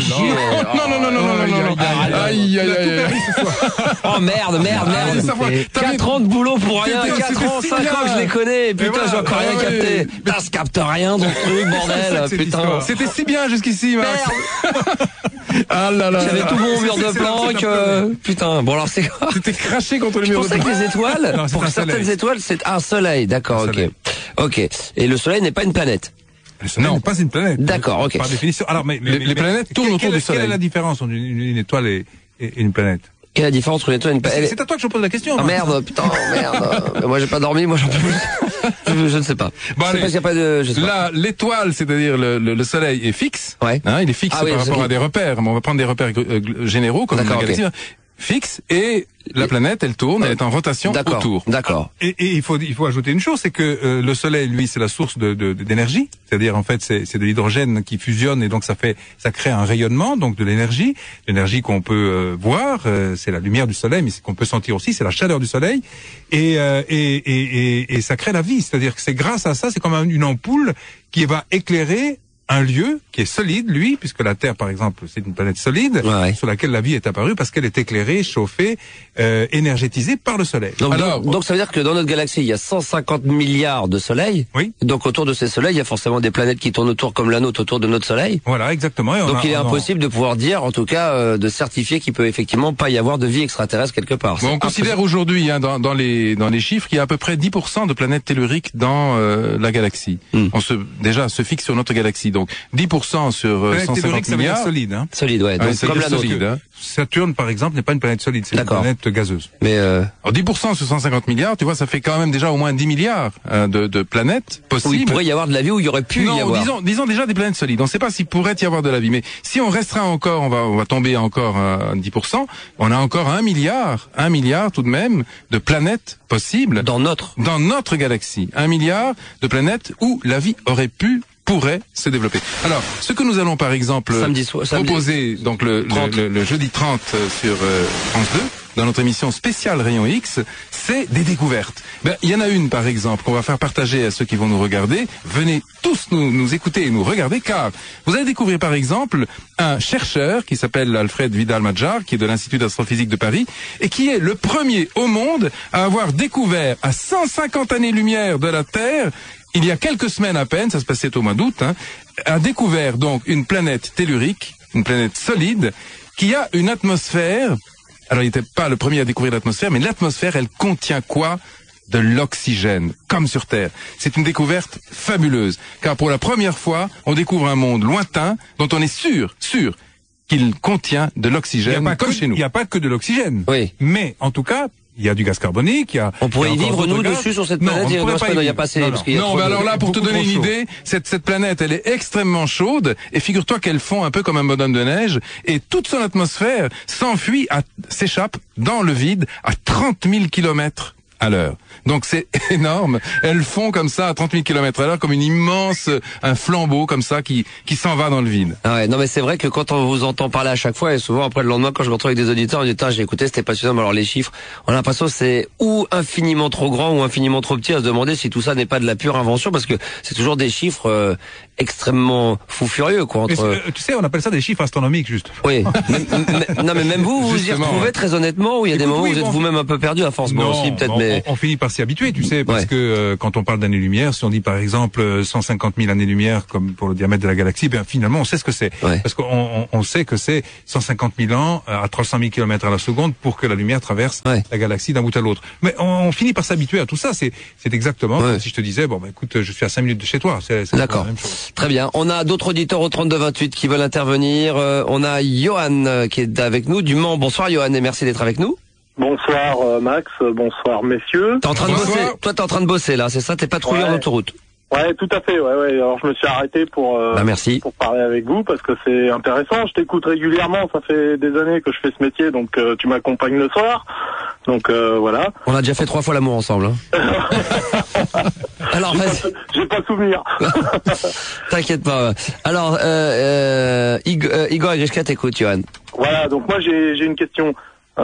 D: Aïe.
B: Oh merde. 4 ans de boulot pour rien. 4 ans, 5 ans que je les connais. Putain, j'ai encore rien capté. Putain, je capte rien dans ce truc, bordel. Putain.
D: C'était si bien jusqu'ici, Max. Ah là là.
B: J'avais tout bon mur de Planck. Putain. Bon alors c'est quoi?
D: C'était craché contre le mur de Planck.
B: Je pensais que les étoiles, pour certaines étoiles, c'est un soleil. D'accord, ok. Et le soleil n'est pas une planète.
C: Le soleil n'est pas une planète.
B: D'accord, ok.
C: Par définition. Alors, mais
D: les planètes tournent autour du soleil.
C: Quelle est la différence entre une étoile et une planète?
B: Quelle est la différence entre une étoile et une planète?
C: C'est à toi que je pose la question.
B: Ah merde, putain, merde. Moi j'ai pas dormi, moi j'en peux plus. Je ne sais pas.
D: Bon, allez,
B: parce qu'il y a pas de, je sais
D: là, l'étoile, c'est-à-dire le soleil est fixe.
B: Ouais.
D: Il est fixe par rapport à des repères. Mais on va prendre des repères généraux comme la galaxie. Fixe, et la planète, elle tourne, elle est en rotation autour.
B: D'accord.
C: Et il faut ajouter une chose, c'est que le soleil, lui, c'est la source d'énergie. C'est-à-dire, en fait, c'est de l'hydrogène qui fusionne et donc ça crée un rayonnement, donc de l'énergie. L'énergie qu'on peut voir, c'est la lumière du soleil, mais ce qu'on peut sentir aussi, c'est la chaleur du soleil. Et ça crée la vie. C'est-à-dire que c'est grâce à ça, c'est comme une ampoule qui va éclairer un lieu qui est solide, lui, puisque la Terre, par exemple, c'est une planète solide, sur laquelle la vie est apparue parce qu'elle est éclairée, chauffée, énergétisée par le Soleil.
B: Donc ça veut dire que dans notre galaxie, il y a 150 milliards de soleils.
C: Oui.
B: Donc autour de ces soleils, il y a forcément des planètes qui tournent autour comme la nôtre autour de notre Soleil.
C: Voilà, exactement.
B: Donc il est impossible de pouvoir dire, en tout cas, de certifier qu'il peut effectivement pas y avoir de vie extraterrestre quelque part.
D: Bon, on considère aujourd'hui, dans les chiffres, qu'il y a à peu près 10% de planètes telluriques dans la galaxie. On se fixe sur notre galaxie. Donc 10% sur 150 milliards.
C: Solide, hein.
B: Solide, ouais. Donc, comme la nôtre.
C: Saturne, par exemple, n'est pas une planète solide, c'est une planète gazeuse.
B: Mais
D: alors 10% sur 150 milliards, tu vois, ça fait quand même déjà au moins 10 milliards de planètes possibles.
B: Où il pourrait y avoir de la vie, où il y aurait pu y avoir.
D: Disons déjà des planètes solides. On ne sait pas s'il pourrait y avoir de la vie, mais si on restera encore, on va tomber encore à 10%, on a encore 1 milliard tout de même de planètes possibles
B: dans notre
D: galaxie. 1 milliard de planètes où la vie pourrait se développer. Alors, ce que nous allons par exemple proposer donc le jeudi 30 sur France 2 dans notre émission spéciale Rayon X, c'est des découvertes. Il y en a une par exemple qu'on va faire partager à ceux qui vont nous regarder. Venez tous nous écouter et nous regarder, car vous allez découvrir par exemple un chercheur qui s'appelle Alfred Vidal-Madjar, qui est de l'Institut d'astrophysique de Paris et qui est le premier au monde à avoir découvert à 150 années-lumière de la Terre, il y a quelques semaines à peine, ça se passait au mois d'août, a découvert donc une planète tellurique, une planète solide, qui a une atmosphère. Alors il n'était pas le premier à découvrir l'atmosphère, mais l'atmosphère, elle contient quoi? De l'oxygène, comme sur Terre. C'est une découverte fabuleuse, car pour la première fois, on découvre un monde lointain dont on est sûr qu'il contient de l'oxygène, comme chez nous.
C: Il n'y a pas que de l'oxygène.
B: Oui.
C: Mais, en tout cas, Il y a du gaz carbonique,
B: On pourrait y vivre, nous, dessus, sur cette planète?
C: Non,
B: il n'y a pas assez,
C: Non,
D: mais alors là, pour te donner une idée, cette planète, elle est extrêmement chaude, et figure-toi qu'elle fond un peu comme un bonhomme de neige, et toute son atmosphère s'échappe dans le vide à 30 000 kilomètres à l'heure. Donc c'est énorme. Elles font comme ça à 30 000 km à l'heure, comme un flambeau comme ça qui s'en va dans le vide.
B: Ah ouais, non mais c'est vrai que quand on vous entend parler à chaque fois, et souvent après le lendemain quand je me retrouve avec des auditeurs, on dit j'ai écouté, c'était passionnant, mais alors les chiffres, on a l'impression que c'est ou infiniment trop grand ou infiniment trop petit, à se demander si tout ça n'est pas de la pure invention, parce que c'est toujours des chiffres extrêmement fou furieux quoi.
C: Tu sais, on appelle ça des chiffres astronomiques juste.
B: Oui. mais même vous y retrouvez très honnêtement, ou il y a des moments où vous êtes vous-même un peu perdu à force.
C: Non,
B: aussi peut-être, mais
C: on finit par s'y habituer, tu sais, parce que quand on parle d'années-lumière, si on dit par exemple 150 000 années-lumière comme pour le diamètre de la galaxie, ben finalement on sait ce que c'est, parce qu'on sait que c'est 150 000 ans à 300 000 km à la seconde pour que la lumière traverse la galaxie d'un bout à l'autre. Mais on finit par s'habituer à tout ça. C'est exactement comme si je te disais écoute, je suis à 5 minutes de chez toi. C'est
B: d'accord. Très bien. On a d'autres auditeurs au 32-28 qui veulent intervenir. On a Johan qui est avec nous du Mans. Bonsoir Johan et merci d'être avec nous.
H: Bonsoir Max, bonsoir messieurs.
B: T'es en train de bosser. Toi t'es en train de bosser là, c'est ça? T'es patrouilleur en autoroute?
H: Ouais, tout à fait. Ouais. Alors je me suis arrêté pour parler avec vous parce que c'est intéressant. Je t'écoute régulièrement. Ça fait des années que je fais ce métier, donc tu m'accompagnes le soir. Donc voilà.
B: On a déjà fait 3 fois l'amour ensemble. Hein. Alors vas-y.
H: J'ai pas souvenir.
B: T'inquiète pas. Alors Igor Grishka t'écoute, Johan.
H: Voilà. Donc moi j'ai une question.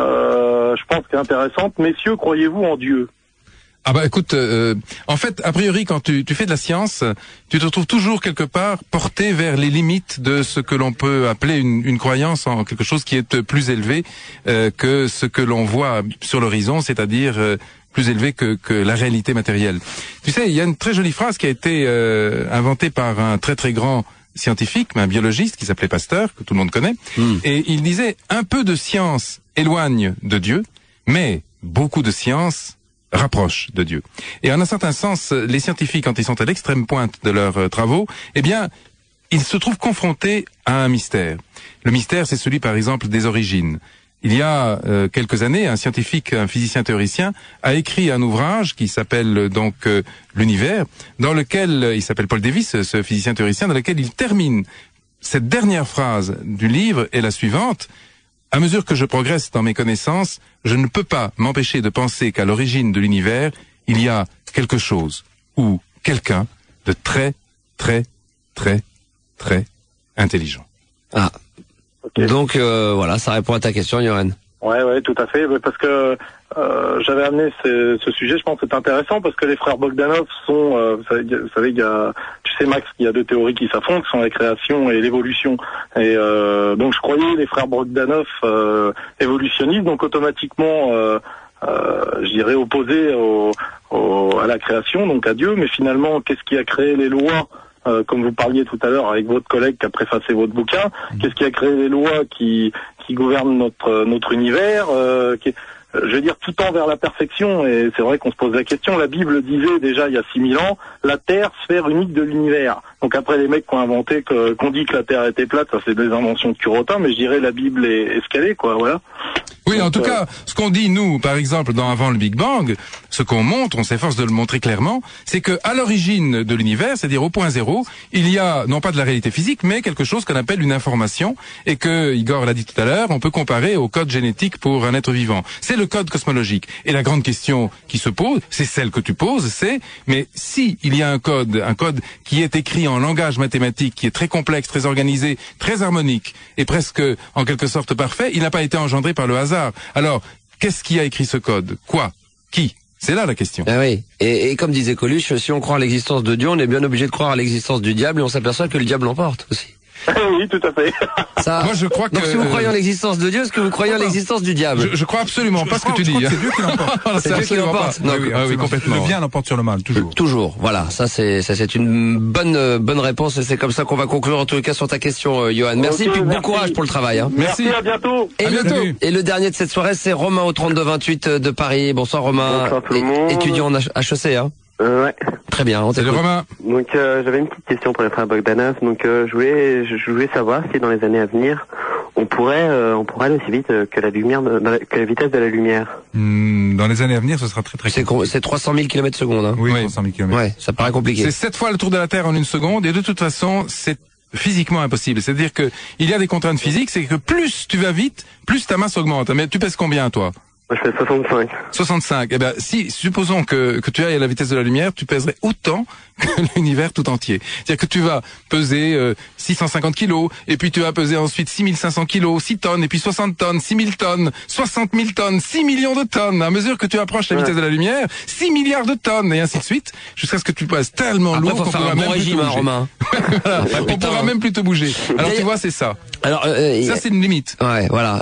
H: Je pense qu'elle est intéressante. Messieurs, croyez-vous en Dieu?
D: Ah bah écoute, en fait, a priori, quand tu fais de la science, tu te retrouves toujours quelque part porté vers les limites de ce que l'on peut appeler une croyance en quelque chose qui est plus élevé que ce que l'on voit sur l'horizon, c'est-à-dire plus élevé que la réalité matérielle. Tu sais, il y a une très jolie phrase qui a été inventée par un très très grand scientifique, un biologiste qui s'appelait Pasteur, que tout le monde connaît, et il disait « Un peu de science éloigne de Dieu, mais beaucoup de science rapproche de Dieu ». Et en un certain sens, les scientifiques, quand ils sont à l'extrême pointe de leurs travaux, eh bien, ils se trouvent confrontés à un mystère. Le mystère, c'est celui, par exemple, des origines. Il y a quelques années, un scientifique, un physicien théoricien, a écrit un ouvrage qui s'appelle donc L'Univers, dans lequel, il s'appelle Paul Davies, ce physicien théoricien, dans lequel il termine cette dernière phrase du livre est la suivante: à mesure que je progresse dans mes connaissances, je ne peux pas m'empêcher de penser qu'à l'origine de l'univers, il y a quelque chose ou quelqu'un de très, très, très, très intelligent.
B: Ah. Okay. Donc voilà, ça répond à ta question, Johan.
H: Ouais, tout à fait. Parce que j'avais amené ce sujet, je pense que c'est intéressant parce que les frères Bogdanov sont, vous savez, il y a, tu sais Max, il y a 2 théories qui s'affrontent, qui sont la création et l'évolution. Et donc je croyais les frères Bogdanov évolutionnistes, donc automatiquement, je dirais opposés à la création, donc à Dieu. Mais finalement, qu'est-ce qui a créé les lois? Comme vous parliez tout à l'heure avec votre collègue qui a préfacé votre bouquin, qu'est-ce qui a créé les lois qui gouvernent notre univers, je veux dire, tout tend vers la perfection, et c'est vrai qu'on se pose la question. La Bible disait déjà il y a 6000 ans, la Terre, sphère unique de l'univers. Donc après les mecs qui ont inventé, qu'on dit que la Terre était plate, ça c'est des inventions de Curotin, mais je dirais la Bible est ce qu'elle est, quoi, voilà.
D: Oui, en tout cas, ce qu'on dit, nous, par exemple, dans Avant le Big Bang, ce qu'on montre, on s'efforce de le montrer clairement, c'est que à l'origine de l'univers, c'est-à-dire au point zéro, il y a, non pas de la réalité physique, mais quelque chose qu'on appelle une information, et que, Igor l'a dit tout à l'heure, on peut comparer au code génétique pour un être vivant. C'est le code cosmologique. Et la grande question qui se pose, c'est celle que tu poses, c'est, mais si il y a un code qui est écrit en langage mathématique, qui est très complexe, très organisé, très harmonique, et presque, en quelque sorte, parfait, il n'a pas été engendré par le hasard. Alors, qu'est-ce qui a écrit ce code? Quoi? Qui? C'est là la question.
B: Ah oui. Et comme disait Coluche, si on croit à l'existence de Dieu, on est bien obligé de croire à l'existence du diable, et on s'aperçoit que le diable l'emporte aussi.
H: Oui, tout à fait.
B: Ça...
D: Moi, je crois que...
B: Donc, si vous croyez en l'existence de Dieu, est-ce que vous croyez en l'existence du diable?
D: Je crois absolument pas ce que tu dis.
C: C'est Dieu qui l'emporte.
B: C'est Dieu qui l'emporte.
C: Oui, complètement. Le bien l'emporte sur le mal, toujours.
B: Toujours. Voilà. Ça, c'est une bonne réponse, et c'est comme ça qu'on va conclure, en tout cas, sur ta question, Johan. Merci, et puis bon courage pour le travail, hein.
H: Merci, à bientôt.
B: Et le dernier de cette soirée, c'est Romain au 32-28 de Paris. Bonsoir, Romain.
I: Bonsoir tout le monde.
B: Étudiant en HEC, hein.
I: Ouais.
B: Très bien, on
D: t'écoute. Romain.
I: Donc j'avais une petite question pour les frères Bogdanov. Donc je voulais savoir si dans les années à venir on pourrait aller aussi vite que la lumière, que la vitesse de la lumière.
C: Dans les années à venir, ce sera très très compliqué.
B: C'est 300 000 km/s, hein.
C: Oui, 300 000 km.
B: Ouais, ça paraît compliqué.
D: C'est 7 fois le tour de la Terre en 1 seconde, et de toute façon, c'est physiquement impossible. C'est-à-dire que il y a des contraintes physiques, c'est que plus tu vas vite, plus ta masse augmente. Mais tu pèses combien, toi?
I: Moi, je fais 65.
D: 65. Eh ben, si, supposons que tu ailles à la vitesse de la lumière, tu pèserais autant que l'univers tout entier. C'est-à-dire que tu vas peser 650 kilos, et puis tu vas peser ensuite 6500 kilos, 6 tonnes, et puis 60 tonnes, 6000 tonnes, 60 000 tonnes, 6 millions de tonnes. À mesure que tu approches la vitesse de la lumière, 6 milliards de tonnes, et ainsi de suite, jusqu'à ce que tu pèses tellement
B: lourd
D: qu'on pourra même plus te bouger.
B: Romain.
D: Voilà, on pourra même plus te bouger. Alors tu vois, c'est ça.
B: Alors,
D: ça c'est une limite.
B: Ouais, voilà.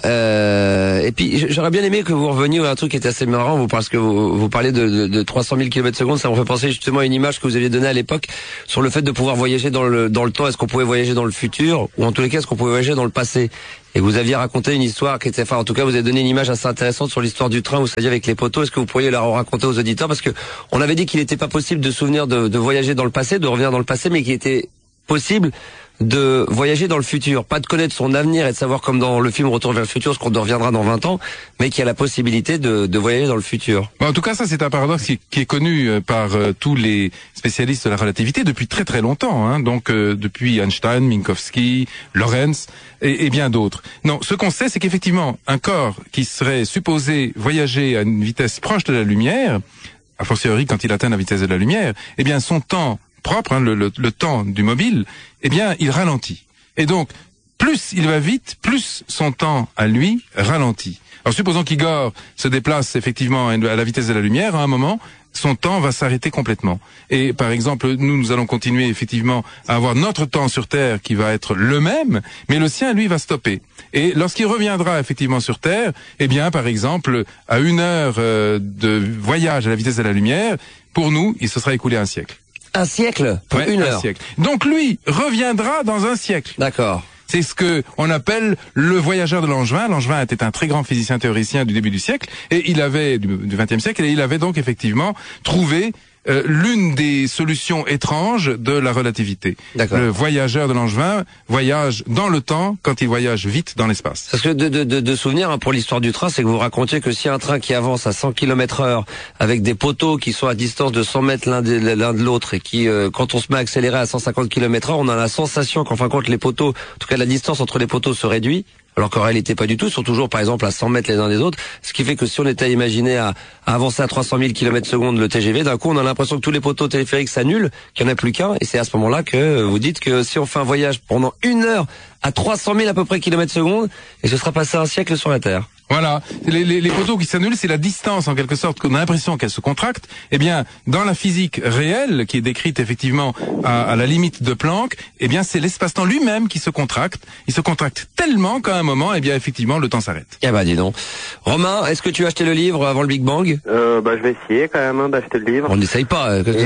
B: Et puis j'aurais bien aimé que vous reveniez à un truc qui était assez marrant, parce que vous parlez de 300 000 km/s. Ça me fait penser justement à une image que vous aviez donnée à l'époque sur le fait de pouvoir voyager dans le temps. Est-ce qu'on pouvait voyager dans le futur, ou en tous les cas est-ce qu'on pouvait voyager dans le passé? Et vous aviez raconté une histoire qui était, enfin en tout cas vous avez donné une image assez intéressante sur l'histoire du train, vous saviez, avec les poteaux. Est-ce que vous pourriez la raconter aux auditeurs? Parce que on avait dit qu'il n'était pas possible de souvenir de voyager dans le passé, de revenir dans le passé, mais qu'il était possible de voyager dans le futur, pas de connaître son avenir et de savoir, comme dans le film Retour vers le futur, ce qu'on reviendra dans 20 ans, mais qu'il y a la possibilité de voyager dans le futur.
D: Bon, en tout cas, ça c'est un paradoxe qui est connu par tous les spécialistes de la relativité depuis très très longtemps, hein. Donc depuis Einstein, Minkowski, Lorentz et bien d'autres. Non, ce qu'on sait, c'est qu'effectivement, un corps qui serait supposé voyager à une vitesse proche de la lumière, a fortiori quand il atteint la vitesse de la lumière, eh bien son temps propre, hein, le temps du mobile, eh bien, il ralentit. Et donc, plus il va vite, plus son temps à lui ralentit. Alors, supposons qu'Igor se déplace effectivement à la vitesse de la lumière, à un moment, son temps va s'arrêter complètement. Et par exemple, nous allons continuer effectivement à avoir notre temps sur Terre qui va être le même, mais le sien, lui, va stopper. Et lorsqu'il reviendra effectivement sur Terre, eh bien, par exemple, à 1 heure de voyage à la vitesse de la lumière, pour nous, il se sera écoulé un siècle.
B: Un siècle pour 1 heure.
D: Un siècle. Donc lui reviendra dans un siècle.
B: D'accord.
D: C'est ce que on appelle le voyageur de Langevin. Langevin était un très grand physicien théoricien du début du siècle, et il avait du XXe siècle, et il avait donc effectivement trouvé l'une des solutions étranges de la relativité. Le voyageur de Langevin voyage dans le temps quand il voyage vite dans l'espace.
B: Parce que de souvenir, hein, pour l'histoire du train, c'est que vous racontiez que si un train qui avance à 100 km/h avec des poteaux qui sont à distance de 100 mètres l'un de l'autre, et qui, quand on se met à accélérer à 150 km/h, on a la sensation qu'en fin de compte les poteaux, en tout cas la distance entre les poteaux se réduit. Alors qu'en réalité pas du tout, ils sont toujours par exemple à 100 mètres les uns des autres, ce qui fait que si on était à imaginer à avancer à 300 000 km/s le TGV, d'un coup on a l'impression que tous les poteaux téléphériques s'annulent, qu'il n'y en a plus qu'un, et c'est à ce moment-là que vous dites que si on fait un voyage pendant 1 heure à 300 000 à peu près km/s, et ce sera passé un siècle sur la Terre.
D: Voilà, les poteaux qui s'annulent, c'est la distance en quelque sorte qu'on a l'impression qu'elle se contracte. Eh bien, dans la physique réelle, qui est décrite effectivement à la limite de Planck, eh bien c'est l'espace-temps lui-même qui se contracte. Il se contracte tellement qu'à un moment, eh bien effectivement, le temps s'arrête.
B: Eh ben dis donc. Romain, est-ce que tu as acheté le livre avant le Big Bang?
I: Je vais essayer quand même d'acheter le livre.
B: On n'essaye pas. Que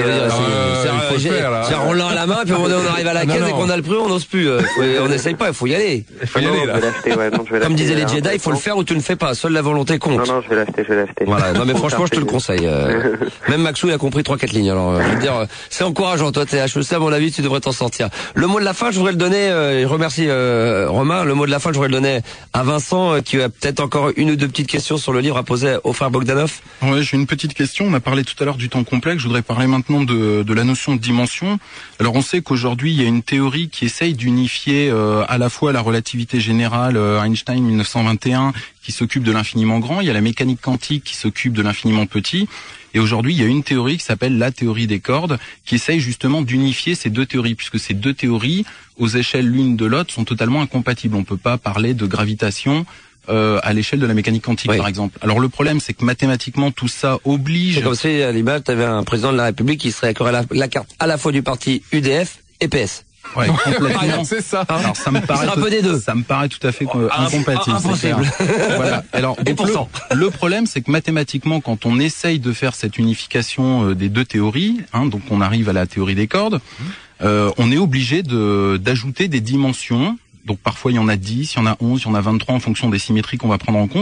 B: c'est on l'a à la main, puis on arrive à la caisse et qu'on a le prix, on n'ose plus. On n'essaye pas, il faut y aller.
I: Il faut y aller là.
B: Comme disaient les Jedi, il faut le faire ou tu ne fais pas. Seule la volonté compte.
I: Non, je vais l'acheter.
B: Voilà. Non, mais franchement, je te le conseille. Même Maxou, il a compris 3-4 lignes. Alors, je veux dire, c'est encourageant. Toi, t'es HEC, à mon avis, tu devrais t'en sortir. Le mot de la fin, je voudrais le donner, je remercie, Romain. Le mot de la fin, je voudrais le donner à Vincent, qui a peut-être encore une ou deux petites questions sur le livre à poser aux frères Bogdanov.
F: Ouais, j'ai une petite question. On a parlé tout à l'heure du temps complexe. Je voudrais parler maintenant de la notion de dimension. Alors, on sait qu'aujourd'hui, il y a une théorie qui essaye d'unifier, à la fois la relativité générale, Einstein 1921, qui s'occupe de l'infiniment grand, il y a la mécanique quantique qui s'occupe de l'infiniment petit, et aujourd'hui il y a une théorie qui s'appelle la théorie des cordes, qui essaye justement d'unifier ces deux théories, puisque ces deux théories, aux échelles l'une de l'autre, sont totalement incompatibles. On peut pas parler de gravitation à l'échelle de la mécanique quantique, par exemple. Alors le problème, c'est que mathématiquement tout ça oblige...
B: C'est comme si à l'image, tu avais un président de la République qui serait accordé la carte à la fois du parti UDF et PS.
F: Ouais, complètement.
D: C'est ça.
F: Alors ça me paraît
B: un peu des deux.
F: Ça me paraît tout à fait incompatible.
B: Impossible.
F: Voilà. Alors le problème, c'est que mathématiquement, quand on essaye de faire cette unification des deux théories, donc on arrive à la théorie des cordes, on est obligé d'ajouter des dimensions. Donc parfois il y en a 10, il y en a 11, il y en a 23 en fonction des symétries qu'on va prendre en compte.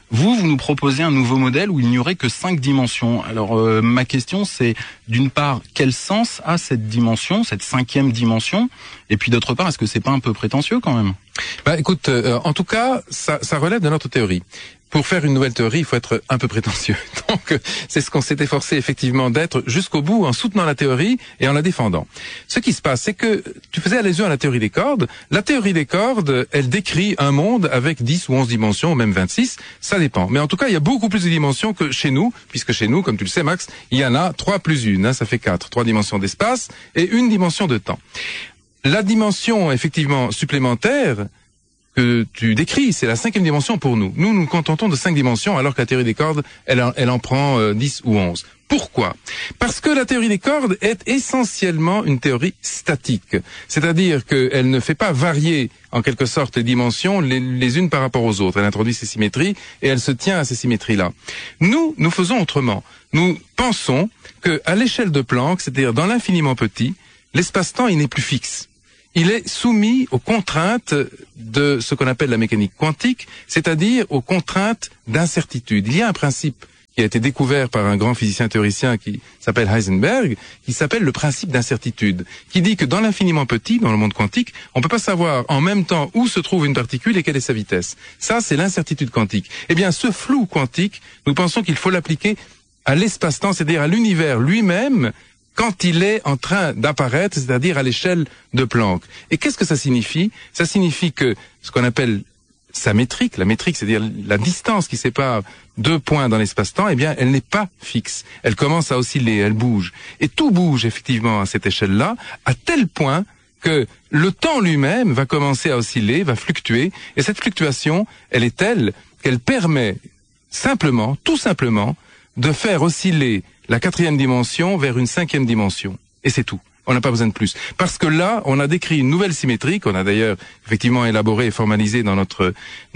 F: Vous nous proposez un nouveau modèle où il n'y aurait que 5 dimensions. Alors ma question c'est, d'une part, quel sens a cette dimension, cette 5e dimension? Et puis d'autre part, est-ce que c'est pas un peu prétentieux quand même?
D: Bah écoute, en tout cas, ça relève de notre théorie. Pour faire une nouvelle théorie, il faut être un peu prétentieux. Donc, c'est ce qu'on s'est efforcé effectivement d'être jusqu'au bout en soutenant la théorie et en la défendant. Ce qui se passe, c'est que tu faisais allusion à la théorie des cordes. La théorie des cordes, elle décrit un monde avec 10 ou 11 dimensions, ou même 26, ça dépend. Mais en tout cas, il y a beaucoup plus de dimensions que chez nous, puisque chez nous, comme tu le sais Max, il y en a 3 plus 1, ça fait 4. 3 dimensions d'espace et 1 dimension de temps. La dimension, effectivement, supplémentaire que tu décris, c'est la 5e dimension pour nous. Nous nous contentons de 5 dimensions, alors que la théorie des cordes, elle en prend 10 ou 11. Pourquoi? Parce que la théorie des cordes est essentiellement une théorie statique. C'est-à-dire qu'elle ne fait pas varier, en quelque sorte, les dimensions les unes par rapport aux autres. Elle introduit ces symétries et elle se tient à ces symétries-là. Nous faisons autrement. Nous pensons que, à l'échelle de Planck, c'est-à-dire dans l'infiniment petit, l'espace-temps, il n'est plus fixe. Il est soumis aux contraintes de ce qu'on appelle la mécanique quantique, c'est-à-dire aux contraintes d'incertitude. Il y a un principe qui a été découvert par un grand physicien théoricien qui s'appelle Heisenberg, qui s'appelle le principe d'incertitude, qui dit que dans l'infiniment petit, dans le monde quantique, on peut pas savoir en même temps où se trouve une particule et quelle est sa vitesse. Ça, c'est l'incertitude quantique. Eh bien, ce flou quantique, nous pensons qu'il faut l'appliquer à l'espace-temps, c'est-à-dire à l'univers lui-même, quand il est en train d'apparaître, c'est-à-dire à l'échelle de Planck. Et qu'est-ce que ça signifie? Ça signifie que ce qu'on appelle sa métrique, la métrique, c'est-à-dire la distance qui sépare 2 points dans l'espace-temps, eh bien, elle n'est pas fixe. Elle commence à osciller, elle bouge. Et tout bouge effectivement à cette échelle-là, à tel point que le temps lui-même va commencer à osciller, va fluctuer. Et cette fluctuation, elle est telle qu'elle permet simplement, tout simplement, de faire osciller la 4e dimension vers une 5e dimension. Et c'est tout. On n'a pas besoin de plus. Parce que là, on a décrit une nouvelle symétrie qu'on a d'ailleurs effectivement élaborée et formalisée dans notre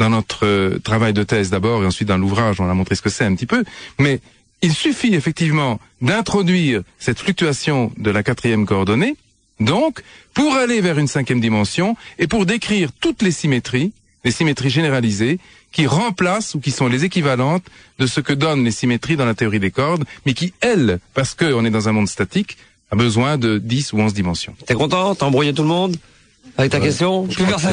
D: travail de thèse d'abord et ensuite dans l'ouvrage, on a montré ce que c'est un petit peu. Mais il suffit effectivement d'introduire cette fluctuation de la 4e coordonnée, donc, pour aller vers une 5e dimension et pour décrire toutes les symétries généralisées, qui remplacent ou qui sont les équivalentes de ce que donnent les symétries dans la théorie des cordes, mais qui, elles, parce qu'on est dans un monde statique, a besoin de 10 ou 11 dimensions.
B: T'es content? T'as embrouillé tout le monde? Avec ta question? Plus personne.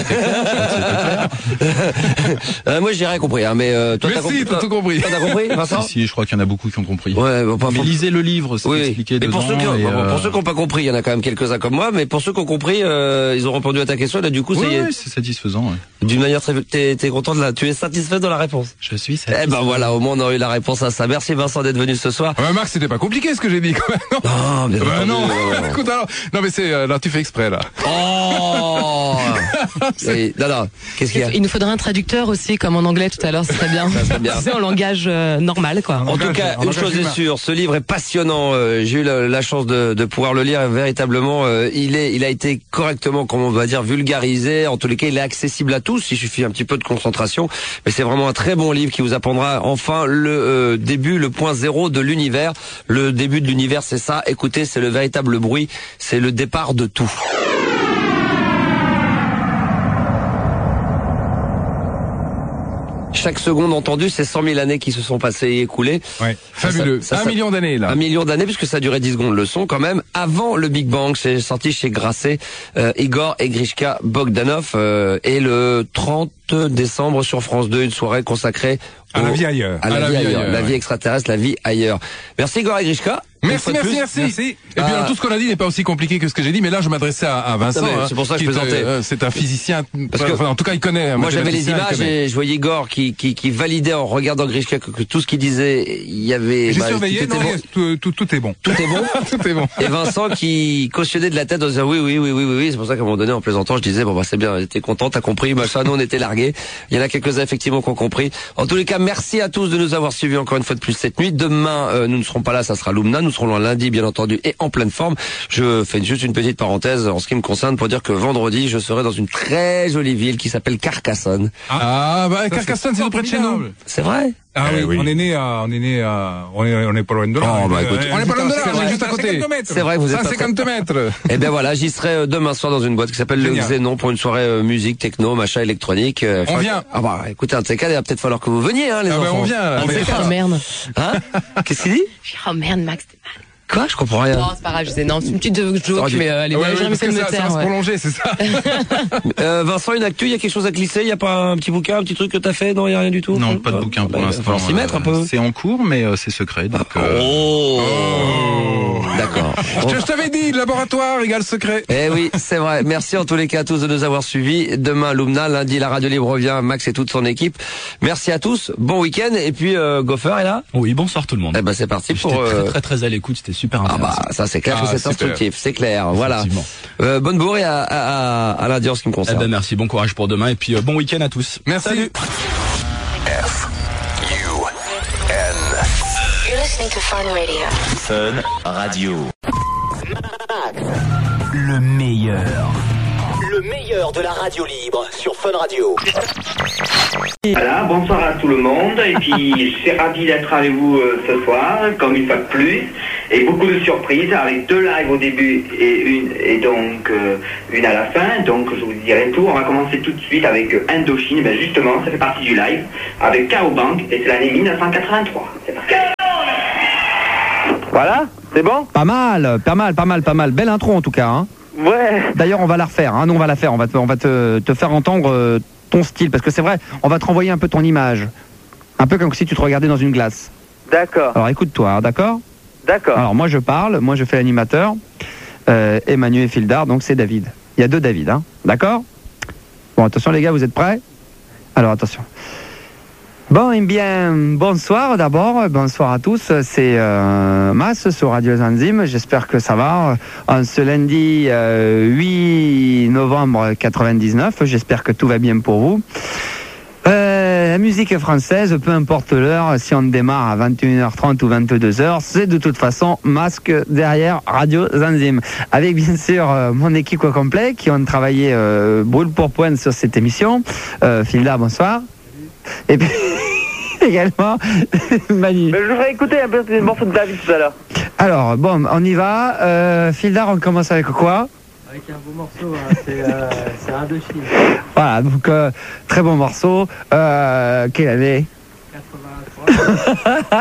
B: Moi, j'ai rien compris, hein, mais toi,
D: t'as compris. T'as tout compris.
B: T'as compris, Vincent?
F: Si, je crois qu'il y en a beaucoup qui ont compris.
B: Ouais,
F: mais lisez le livre, c'est expliqué dedans.
B: Pour ceux qui n'ont pas compris, il y en a quand même quelques-uns comme moi, mais pour ceux qui ont compris, ils ont répondu à ta question, là, du coup,
F: c'est satisfaisant, ouais.
B: D'une manière très, t'es content tu es satisfait de la réponse?
F: Je suis satisfait.
B: Eh ben voilà, au moins, on a eu la réponse à ça. Merci Vincent d'être venu ce soir.
D: Ouais, Marc, c'était pas compliqué ce que j'ai dit, quand même.
B: Non, bien entendu,
D: non. Écoute, alors, non, mais là, tu fais exprès, là.
B: Oh! Non, qu'est-ce qu'il y a?
J: Il nous faudrait un traducteur aussi, comme en anglais tout à l'heure, ce serait bien. C'est en langage normal, quoi.
B: En tout cas, une chose est sûre, ce livre est passionnant. J'ai eu la chance de pouvoir le lire. Véritablement, il a été correctement, comme on va dire, vulgarisé. En tous les cas, il est accessible à tous. Il suffit un petit peu de concentration. Mais c'est vraiment un très bon livre qui vous apprendra enfin le début, le point zéro de l'univers. Le début de l'univers, c'est ça. Écoutez, c'est le véritable bruit. C'est le départ de tout. Chaque seconde entendue, c'est 100 000 années qui se sont passées et écoulées.
D: Ouais, fabuleux. 1 million d'années, là.
B: 1 million d'années, puisque ça a duré 10 secondes le son, quand même. Avant le Big Bang, c'est sorti chez Grasset, Igor et Grishka Bogdanov, et le 30 décembre sur France 2, une soirée consacrée
C: à la vie ailleurs.
B: À la vie ailleurs. La vie extraterrestre, la vie ailleurs. Merci Igor et Grishka.
D: Merci. Et puis alors, tout ce qu'on a dit n'est pas aussi compliqué que ce que j'ai dit, mais là je m'adressais à Vincent.
B: C'est pour ça que je plaisantais.
D: C'est un physicien. Parce que, en tout cas, il connaît.
B: Moi, j'avais les images et je voyais Igor qui validait en regardant Grishka que tout ce qu'il disait, il y avait.
C: J'ai surveillé. Tout est bon.
B: Tout est bon.
D: Tout est bon.
B: Et Vincent qui cautionnait de la tête en disant oui. C'est pour ça qu'à un moment donné, en plaisantant, je disais c'est bien, t'es content, t'as compris, machin. Nous, on était largués. Il y en a quelques-uns effectivement qui ont compris. En tous les cas, merci à tous de nous avoir suivis encore une fois de plus cette nuit. Demain, nous ne serons pas là, ça sera Lumna. Nous serons là lundi, bien entendu, et en pleine forme. Je fais juste une petite parenthèse en ce qui me concerne pour dire que vendredi, je serai dans une très jolie ville qui s'appelle Carcassonne.
D: Carcassonne, c'est tout près de chez nous.
B: C'est vrai?
C: Ah oui, on est pas loin de là.
B: Oh, bah, écoute,
C: on est pas loin de là, on est juste à côté.
B: C'est vrai, vous êtes
C: 150 mètres.
B: Eh bien voilà, j'y serai demain soir dans une boîte qui s'appelle le Xénon pour une soirée musique, techno, machin électronique.
C: On vient.
B: Ah bah écoutez, un de ces cas, il va peut-être falloir que vous veniez, hein, les enfants.
C: On vient.
J: Oh merde.
B: Hein? Qu'est-ce qu'il dit?
J: Oh merde, Max.
B: Quoi? Je comprends rien.
J: Non, c'est pas grave, je sais. Non, c'est une petite joke, mais allez, j'ai essayé de me taire.
C: Ça va se prolonger, c'est ça.
B: Vincent, une actu, il y a quelque chose à glisser? Il y a pas un petit bouquin, un petit truc que t'as fait? Non, il y a rien du tout?
F: Non, pas de bouquin pour l'instant.
B: S'y mettre un peu.
F: C'est en cours, mais c'est secret. Donc,
B: D'accord.
C: Je t'avais dit, le laboratoire égale secret.
B: Eh oui, c'est vrai. Merci en tous les cas à tous de nous avoir suivis. Demain, Lumna, lundi, la Radio Libre revient, Max et toute son équipe. Merci à tous. Bon week-end. Et puis, Goffer est là?
K: Oui, bonsoir tout le monde.
B: Eh ben, c'est parti pour,
K: très à l'écoute. C'était super intéressant.
B: Ah bah, ça c'est clair que c'est instructif, c'est clair. Voilà. Bonne bourre et à lundi en ce qui me concerne.
K: Eh ben, merci, bon courage pour demain et puis bon week-end à tous.
C: Merci.
K: Salut.
L: You're listening to Fun Radio.
M: Fun Radio. Le meilleur. Le meilleur de la radio libre sur Fun Radio.
N: Voilà, bonsoir à tout le monde, et puis je suis ravi d'être avec vous ce soir, comme une fois de plus, et beaucoup de surprises, avec 2 lives au début et donc une à la fin, donc je vous dirai tout. On va commencer tout de suite avec Indochine, ben justement, ça fait partie du live, avec K.O. Bank, et c'est l'année 1983. C'est parti.
O: Voilà, c'est bon?
P: Pas mal. Belle intro en tout cas, hein.
O: Ouais.
P: D'ailleurs, on va la refaire, hein. Nous, on va la faire. On va te faire entendre ton style, parce que c'est vrai, on va te renvoyer un peu ton image. Un peu comme si tu te regardais dans une glace.
O: D'accord.
P: Alors écoute-toi, hein, d'accord?
O: D'accord.
P: Alors moi je parle, moi je fais l'animateur, et Manu et Fildar, donc c'est David. Il y a 2 David, hein. D'accord? Bon, attention les gars, vous êtes prêts? Alors attention. Bon, eh bien, bonsoir d'abord, bonsoir à tous, c'est Mas sur Radio Zanzim, j'espère que ça va. En ce lundi 8 novembre 99, j'espère que tout va bien pour vous. La musique française, peu importe l'heure, si on démarre à 21h30 ou 22h, c'est de toute façon Masque derrière Radio Zanzim. Avec bien sûr mon équipe au complet qui ont travaillé brûle pour pointe sur cette émission. Filda, bonsoir. Et puis également Manu.
O: Mais je voudrais écouter un peu des morceaux de David tout à l'heure.
P: Alors bon, on y va. Fildar, on commence avec quoi?
Q: Avec un beau morceau, c'est Indochine.
P: Voilà, donc très bon morceau. Quelle année?
Q: 83.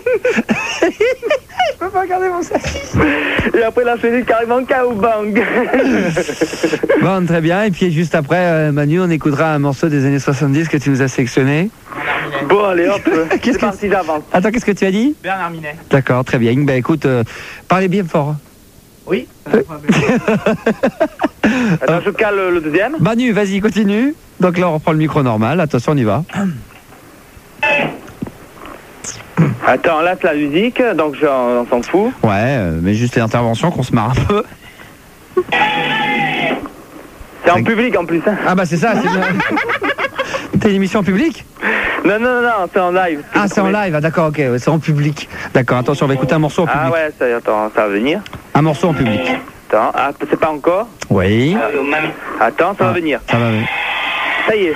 P: Je peux pas regarder mon sac.
O: Et après la série carrément K.O. Bang.
P: Bon, très bien. Et puis juste après, Manu, on écoutera un morceau des années 70 que tu nous as sélectionné.
O: Bon, allez hop, c'est parti d'avance.
P: Attends, qu'est-ce que tu as dit?
Q: Bernard Minet.
P: D'accord, très bien. Ben écoute, parlez bien fort.
Q: Oui.
O: Attends, je cale le deuxième.
P: Manu, vas-y, continue. Donc là, on reprend le micro normal. Attention, on y va.
O: Attends, là c'est la musique, donc on s'en fout.
P: Ouais, mais juste l'intervention qu'on se marre un peu.
O: C'est en public en plus. Hein.
P: Ah bah c'est ça, t'as une émission en public?
O: Non, c'est en live.
P: Ah, c'est en live, ah, d'accord, ok, ouais, c'est en public. D'accord, attention, on va écouter un morceau en public.
O: Ah ouais, ça va venir.
P: Un morceau en public.
O: Attends, c'est pas encore?
P: Oui.
O: Attends, ça va venir.
P: Ça va venir.
O: Ça y est.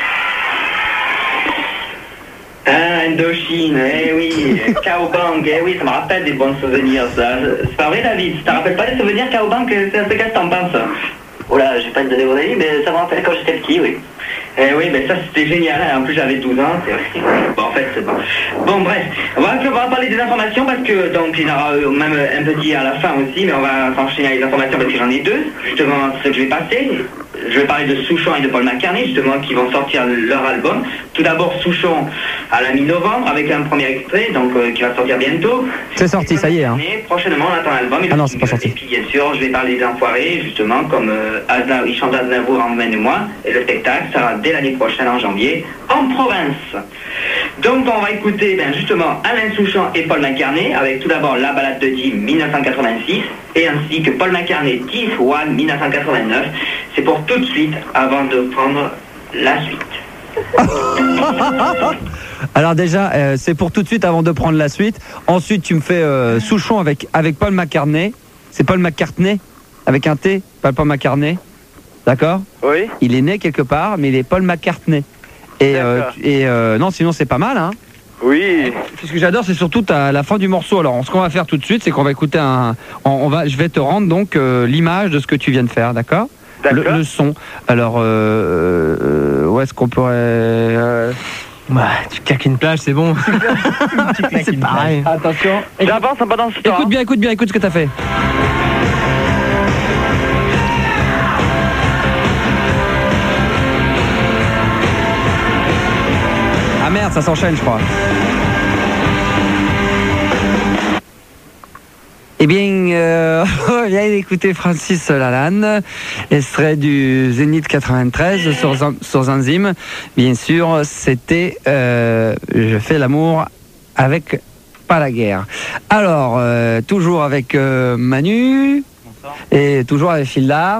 N: Indochine, eh oui, K.O. Bank, eh oui, ça me rappelle des bons souvenirs, ça. C'est pas vrai, David? Ça te rappelle pas des souvenirs K.O. Bank? C'est ce que t'en penses? Oh là, j'ai pas te donner mon avis, mais ça me rappelle quand j'étais petit, oui. Eh oui, ben ça c'était génial, hein. En plus j'avais 12 ans, c'est vrai. Bon, en fait, c'est bon. Bon, bref, on va parler des informations parce que, donc, il y en aura même un petit à la fin aussi, mais on va s'enchaîner avec les informations parce que j'en ai 2. Justement, ce que je vais passer. Je vais parler de Souchon et de Paul McCartney, justement, qui vont sortir leur album. Tout d'abord, Souchon à la mi-novembre, avec un premier extrait, donc qui va sortir bientôt.
P: C'est sorti, ça y est. Hein.
N: Prochainement, on attend l'album.
P: Ah non, c'est pas sorti.
N: Et puis, bien sûr, je vais parler des Enfoirés, justement, comme il chante Aznavour Emmène-moi. Et le spectacle sera dès l'année prochaine, en janvier, en province. Donc, on va écouter, justement, Alain Souchon et Paul McCartney, avec tout d'abord La Balade de Dim 1986, et ainsi que Paul McCartney Teeth One 1989. C'est pour tout de suite, avant de prendre la suite.
P: Alors déjà, c'est pour tout de suite avant de prendre la suite. Ensuite, tu me fais Souchon avec Paul McCartney. C'est Paul McCartney, avec un T, pas Paul McCartney. D'accord?
O: Oui.
P: Il est né quelque part, mais il est Paul McCartney. Et non, sinon c'est pas mal, hein.
O: Oui.
P: Ce que j'adore, c'est surtout la fin du morceau. Alors, ce qu'on va faire tout de suite, c'est qu'on va écouter je vais te rendre donc l'image de ce que tu viens de faire, d'accord? Le son. Alors, où est-ce qu'on pourrait...
Q: tu claques une plage, c'est bon.
P: C'est pareil.
O: Attention. J'avance pendant ce temps.
P: Écoute bien, écoute ce que t'as fait. Ah merde, ça s'enchaîne, je crois. Eh bien, on vient d'écouter Francis Lalanne, extrait du Zénith 93 sur Zanzim. Bien sûr, c'était Je fais l'amour avec pas la guerre. Alors, toujours avec Manu. Bonsoir. Et toujours avec Fildar.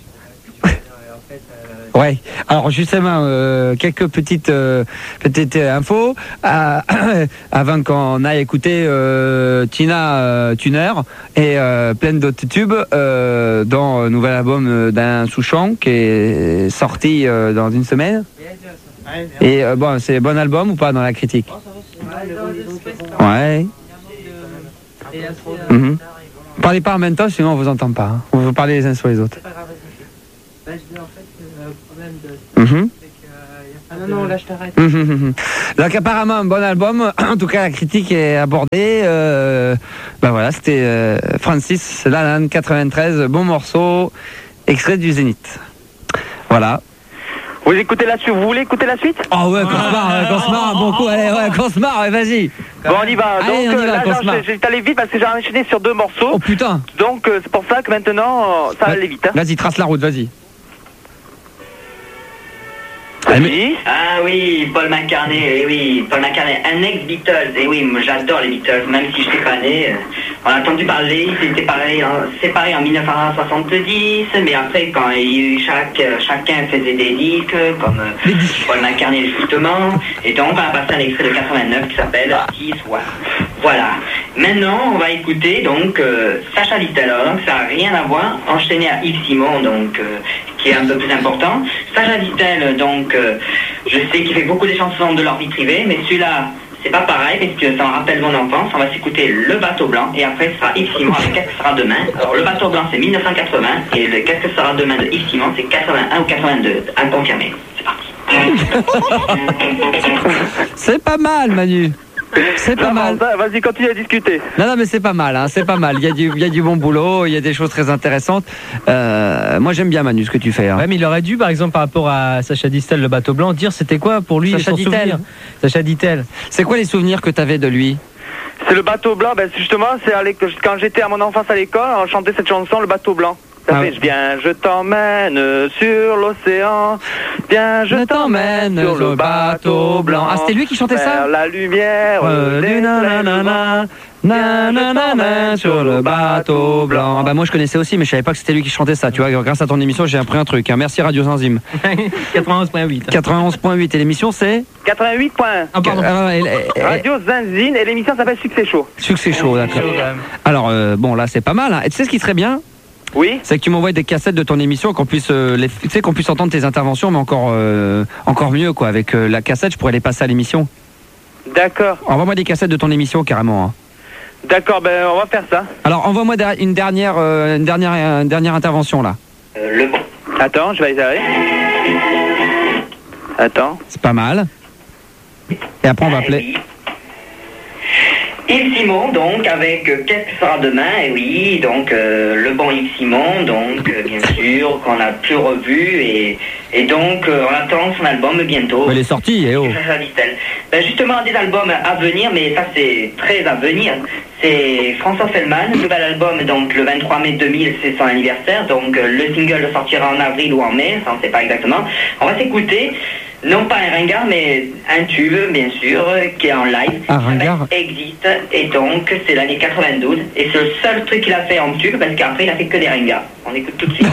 P: Ouais. Alors justement, quelques petites infos avant qu'on aille écouter Tina Turner et plein d'autres tubes dont le nouvel album d'un Souchon qui est sorti dans une semaine. Et bon, c'est un bon album ou pas dans la critique? Ouais. Parlez pas en même temps, sinon on vous entend pas. Hein. Vous parlez les uns sur les autres.
Q: Non, là je t'arrête.
P: Donc apparemment un bon album, en tout cas la critique est abordée. Ben voilà, c'était Francis Lalanne 93, bon morceau, extrait du Zénith. Voilà.
O: Vous écoutez la suite? Vous voulez écouter la suite?
P: Oh ouais, qu'on se marre, bon coup, allez, ouais, qu'on se marre, ouais, vas-y.
O: Bon, on y va.
P: Allez,
O: donc
P: on y va,
O: là, j'ai allé vite parce que j'ai enchaîné sur 2 morceaux.
P: Oh putain.
O: Donc c'est pour ça que maintenant ça va aller vite. Hein.
P: Vas-y, trace la route, vas-y.
O: Oui.
N: Ah oui, Paul McCartney, Paul McCartney, un ex-Beatles, moi j'adore les Beatles, même si je n'étais pas né. On a entendu parler, ils étaient séparés en 1970, mais après quand chacun faisait des disques, comme Paul McCartney justement, et donc on a passé un extrait de 89 qui s'appelle Kiss One. Voilà. Maintenant on va écouter donc Sacha Distel, donc ça n'a rien à voir, enchaîné à Yves Simon, donc qui est un peu plus important. Sacha Distel, donc je sais qu'il fait beaucoup des chansons de leur vie privée, mais celui-là, c'est pas pareil, parce que ça me rappelle mon enfance. On va s'écouter Le Bateau Blanc, et après ce sera Yves Simon avec Qu'est-ce que sera demain. Alors le Bateau Blanc c'est 1980, et le Qu'est-ce que sera demain de Yves Simon c'est 81 ou 82, à confirmer. C'est parti.
P: C'est pas mal, Manu. C'est pas mal.
O: Vas-y, continue à discuter.
P: Non, mais c'est pas mal, hein, c'est pas mal. Il y a du bon boulot, il y a des choses très intéressantes. Moi, j'aime bien, Manu, ce que tu fais. Hein.
Q: Ouais, mais il aurait dû, par exemple, par rapport à Sacha Distel, Le Bateau Blanc, dire c'était quoi pour lui son souvenir. Sacha Distel.
P: C'est quoi les souvenirs que tu avais de lui?
O: C'est Le Bateau Blanc, justement, c'est quand j'étais à mon enfance à l'école, on chantait cette chanson, Le Bateau Blanc. Viens, je t'emmène sur l'océan. Viens, je t'emmène sur le bateau blanc.
P: Ah, c'était lui qui chantait ça?
O: La lumière du nanana, nanana, sur le bateau blanc.
P: Bah moi je connaissais aussi, mais je savais pas que c'était lui qui chantait ça. Tu vois, grâce à ton émission, j'ai appris un truc. Hein. Merci Radio Zanzim.
Q: 91.8.
P: 91.8 et l'émission c'est
O: 88 points.
P: Ah, pardon.
O: Radio Zanzine et l'émission s'appelle Succès Chaud.
P: Succès Chaud, d'accord. Alors bon là c'est pas mal. Hein. Et tu sais ce qui serait bien?
O: Oui.
P: C'est que tu m'envoies des cassettes de ton émission, qu'on puisse, qu'on puisse entendre tes interventions, mais encore mieux, quoi. Avec la cassette, je pourrais les passer à l'émission.
O: D'accord.
P: Envoie-moi des cassettes de ton émission, carrément. Hein.
O: D'accord, on va faire ça.
P: Alors, envoie-moi une dernière intervention, là.
O: Attends, je vais y arriver. Attends.
P: C'est pas mal. Et après, on va appeler.
N: Yves Simon, donc, avec Qu'est-ce que sera demain? Et oui, donc, le bon Yves Simon, donc, bien sûr, qu'on n'a plus revu, et donc, on attend son album bientôt.
P: Mais il est sorti, eh oh.
N: Justement, des albums à venir, mais ça, c'est très à venir. C'est François Fellman, le nouvel album, donc, le 23 mai 2000, c'est son anniversaire, donc, le single sortira en avril ou en mai, ça, on ne sait pas exactement. On va s'écouter. Non pas un ringard, mais un tube, bien sûr, qui est en live.
P: Un ringard
N: existe, et donc c'est l'année 92, et c'est le seul truc qu'il a fait en tube, parce qu'après il a fait que des ringards. On écoute tout de suite.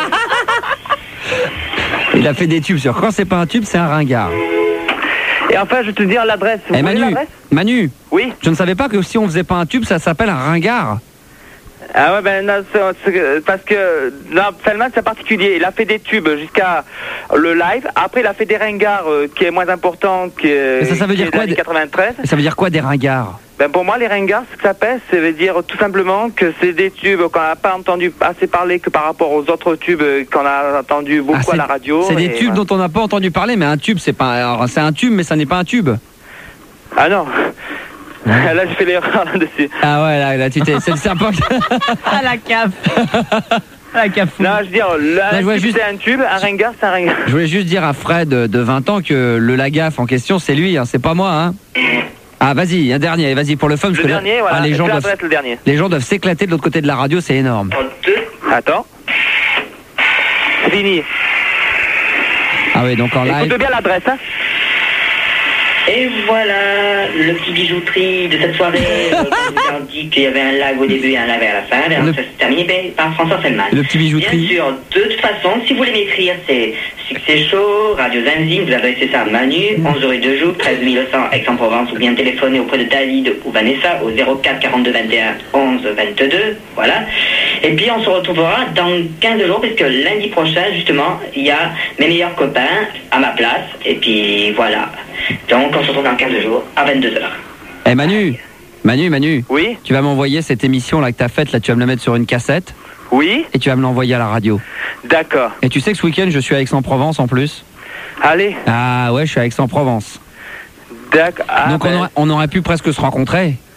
P: Il a fait des tubes sur quand c'est pas un tube, c'est un ringard.
O: Et enfin, je vais te dire l'adresse.
P: Manu,
O: Oui.
P: je ne savais pas que si on faisait pas un tube, ça s'appelle un ringard.
O: Ah ouais, ben non, parce que là, Feldman c'est particulier. Il a fait des tubes jusqu'à le live. Après, il a fait des ringards qui est moins important que
P: ça veut dire quoi,
O: 93.
P: Ça veut dire quoi des ringards?
O: Ben pour moi, les ringards, ce que ça fait, ça veut dire tout simplement que c'est des tubes qu'on n'a pas entendu assez parler que par rapport aux autres tubes qu'on a entendu beaucoup à la radio.
P: C'est des tubes dont on n'a pas entendu parler, mais un tube, c'est un tube, mais ça n'est pas un tube.
O: Ah non. Là, j'ai fait l'erreur là-dessus.
P: Ah ouais, là tu t'es... C'est un peu...
J: À la cave. À la cave.
O: Non, je veux dire, c'est un tube, un ringard, c'est un ringard.
P: Je voulais juste dire à Fred de 20 ans que le Lagaffe en question, c'est lui, hein, c'est pas moi. Hein. Ah, vas-y, un dernier, vas-y, pour le fun.
O: Le dernier, voilà,
P: les gens doivent s'éclater de l'autre côté de la radio, c'est énorme.
O: Attends. Fini.
P: Ah oui, donc en live...
O: Écoute bien l'adresse, hein.
N: Et voilà le petit bijouterie de cette soirée. Quand vous avez dit qu'il y avait un lag au début et un lag à la fin, ça s'est terminé par François Feldman.
P: Le petit bijouterie.
N: Bien sûr, de toute façon, si vous voulez m'écrire, c'est Succès Chaud, Radio Zanzine, vous adressez ça à Manu, 11 rue de Joux, 13 100 Aix-en-Provence, ou bien téléphoner auprès de David ou Vanessa au 04 42 21 11 22. Voilà. Et puis on se retrouvera dans 15 jours, parce que lundi prochain, justement, il y a mes meilleurs copains à ma place. Et puis voilà. Donc on se retrouve dans 15 jours à 22h.
P: Eh Manu.
O: Oui.
P: Tu vas m'envoyer cette émission là que t'as faite, là tu vas me la mettre sur une cassette.
O: Oui.
P: Et tu vas me l'envoyer à la radio.
O: D'accord.
P: Et tu sais que ce week-end je suis à Aix-en-Provence en plus.
O: Allez.
P: Ah ouais, je suis à Aix-en-Provence.
O: D'accord. Ah,
P: donc on aurait pu presque se rencontrer.